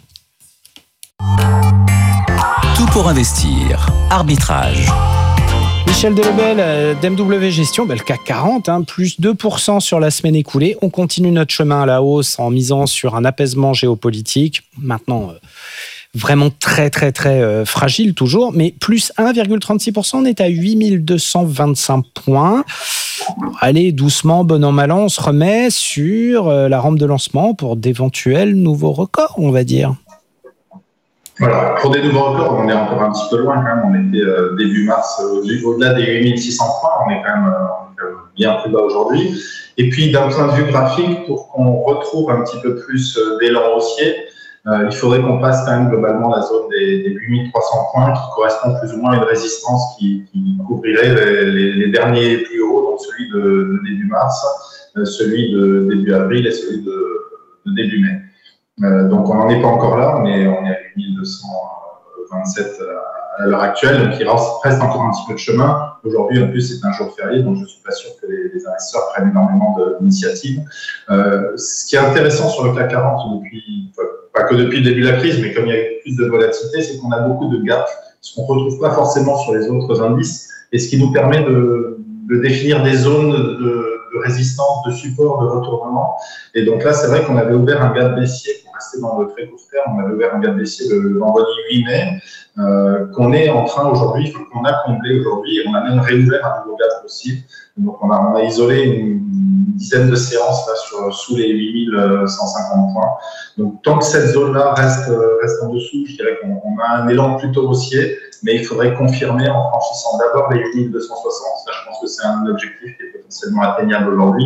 Tout pour investir. Arbitrage. Michel Delobel, d'M W Gestion, ben le C A C quarante, hein, plus deux pour cent sur la semaine écoulée. On continue notre chemin à la hausse en misant sur un apaisement géopolitique. Maintenant... Euh, Vraiment très, très, très euh, fragile toujours, mais plus un virgule trente-six pour cent, on est à huit mille deux cent vingt-cinq points. Allez, doucement, bon an, mal an, on se remet sur euh, la rampe de lancement pour d'éventuels nouveaux records, on va dire. Voilà, pour des nouveaux records, on est encore un petit peu loin quand même. On était euh, début mars, euh, au-delà des huit mille six cents points, on est quand même euh, bien plus bas aujourd'hui. Et puis, d'un point de vue graphique, pour qu'on retrouve un petit peu plus euh, d'élan haussier, Euh, il faudrait qu'on passe quand même globalement la zone des, des huit mille trois cents points qui correspond plus ou moins à une résistance qui, qui couvrirait les, les, les derniers plus hauts, donc celui de, de début mars, euh, celui de début avril et celui de, de début mai. Euh, donc on n'en est pas encore là, on est, on est à huit mille deux cent vingt-sept à l'heure actuelle, donc il reste encore un petit peu de chemin. Aujourd'hui, en plus, c'est un jour férié, donc je ne suis pas sûr que les, les investisseurs prennent énormément d'initiatives. Euh, ce qui est intéressant sur le C A C quarante depuis... pas que depuis le début de la crise, mais comme il y a eu plus de volatilité, c'est qu'on a beaucoup de gaps, ce qu'on ne retrouve pas forcément sur les autres indices, et ce qui nous permet de, de définir des zones de, de résistance, de support, de retournement. Et donc là, c'est vrai qu'on avait ouvert un gap baissier, pour rester dans le très court terme, on avait ouvert un gap baissier le vendredi huit mai, euh, qu'on est en train aujourd'hui, qu'on a comblé aujourd'hui, et on a même réouvert un nouveau gap possible. Donc on a, on a isolé une dizaine de séances là, sur, sous les huit mille cent cinquante points. Donc tant que cette zone-là reste, reste en dessous, je dirais qu'on on a un élan plutôt haussier, mais il faudrait confirmer en franchissant d'abord les huit mille deux cent soixante. Ça, je pense que c'est un objectif qui est potentiellement atteignable aujourd'hui.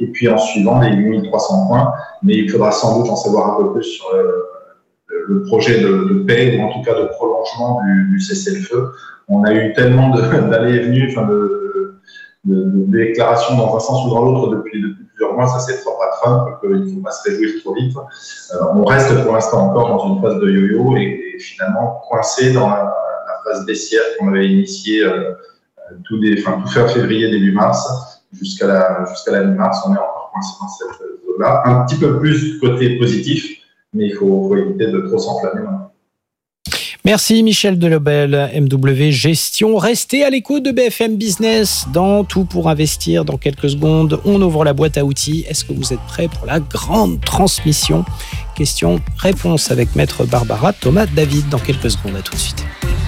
et puis en suivant les huit mille trois cents points. Mais il faudra sans doute en savoir un peu plus sur le, le projet de, de paix ou en tout cas de prolongement du, du cessez-le-feu. On a eu tellement de, d'allées et venues, enfin de, de, de déclarations dans un sens ou dans l'autre depuis, depuis plusieurs mois, ça c'est trop à Trump, qu'il ne faut pas se réjouir trop vite. Euh, on reste pour l'instant encore dans une phase de yo-yo et, et finalement coincé dans la, la phase baissière qu'on avait initiée euh, tout, des, enfin, tout fin février, début mars, jusqu'à la, jusqu'à la mi-mars, on est encore coincé dans cette zone-là. Un petit peu plus côté positif, mais il faut, faut éviter de trop s'enflammer maintenant. Merci Michel Delobel, M W Gestion. Restez à l'écoute de B F M Business dans Tout pour investir. Dans quelques secondes, on ouvre la boîte à outils. Est-ce que vous êtes prêts pour la grande transmission ? Question-réponse avec Maître Barbara Thomas David dans quelques secondes. À tout de suite.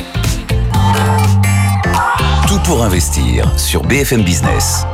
Tout pour investir sur B F M Business.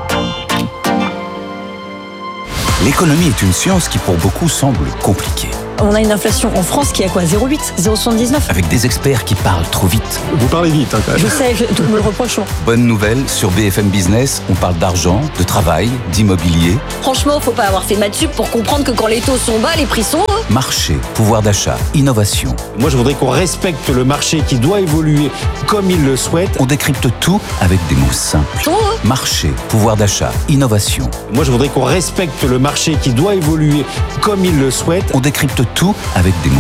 L'économie est une science qui pour beaucoup semble compliquée. On a une inflation en France qui est à quoi ? zéro virgule huit, zéro virgule soixante-dix-neuf. Avec des experts qui parlent trop vite. Vous parlez vite, hein, quand même. Je sais, je, tout me le reprochons. Bonne nouvelle, sur B F M Business, on parle d'argent, de travail, d'immobilier. Franchement, faut pas avoir fait maths sup pour comprendre que quand les taux sont bas, les prix sont hauts. Marché, pouvoir d'achat, innovation. Moi, je voudrais qu'on respecte le marché qui doit évoluer comme il le souhaite. On décrypte tout avec des mots simples. Oh. Marché, pouvoir d'achat, innovation. Moi, je voudrais qu'on respecte le marché qui doit évoluer comme il le souhaite. On décrypte tout avec des mots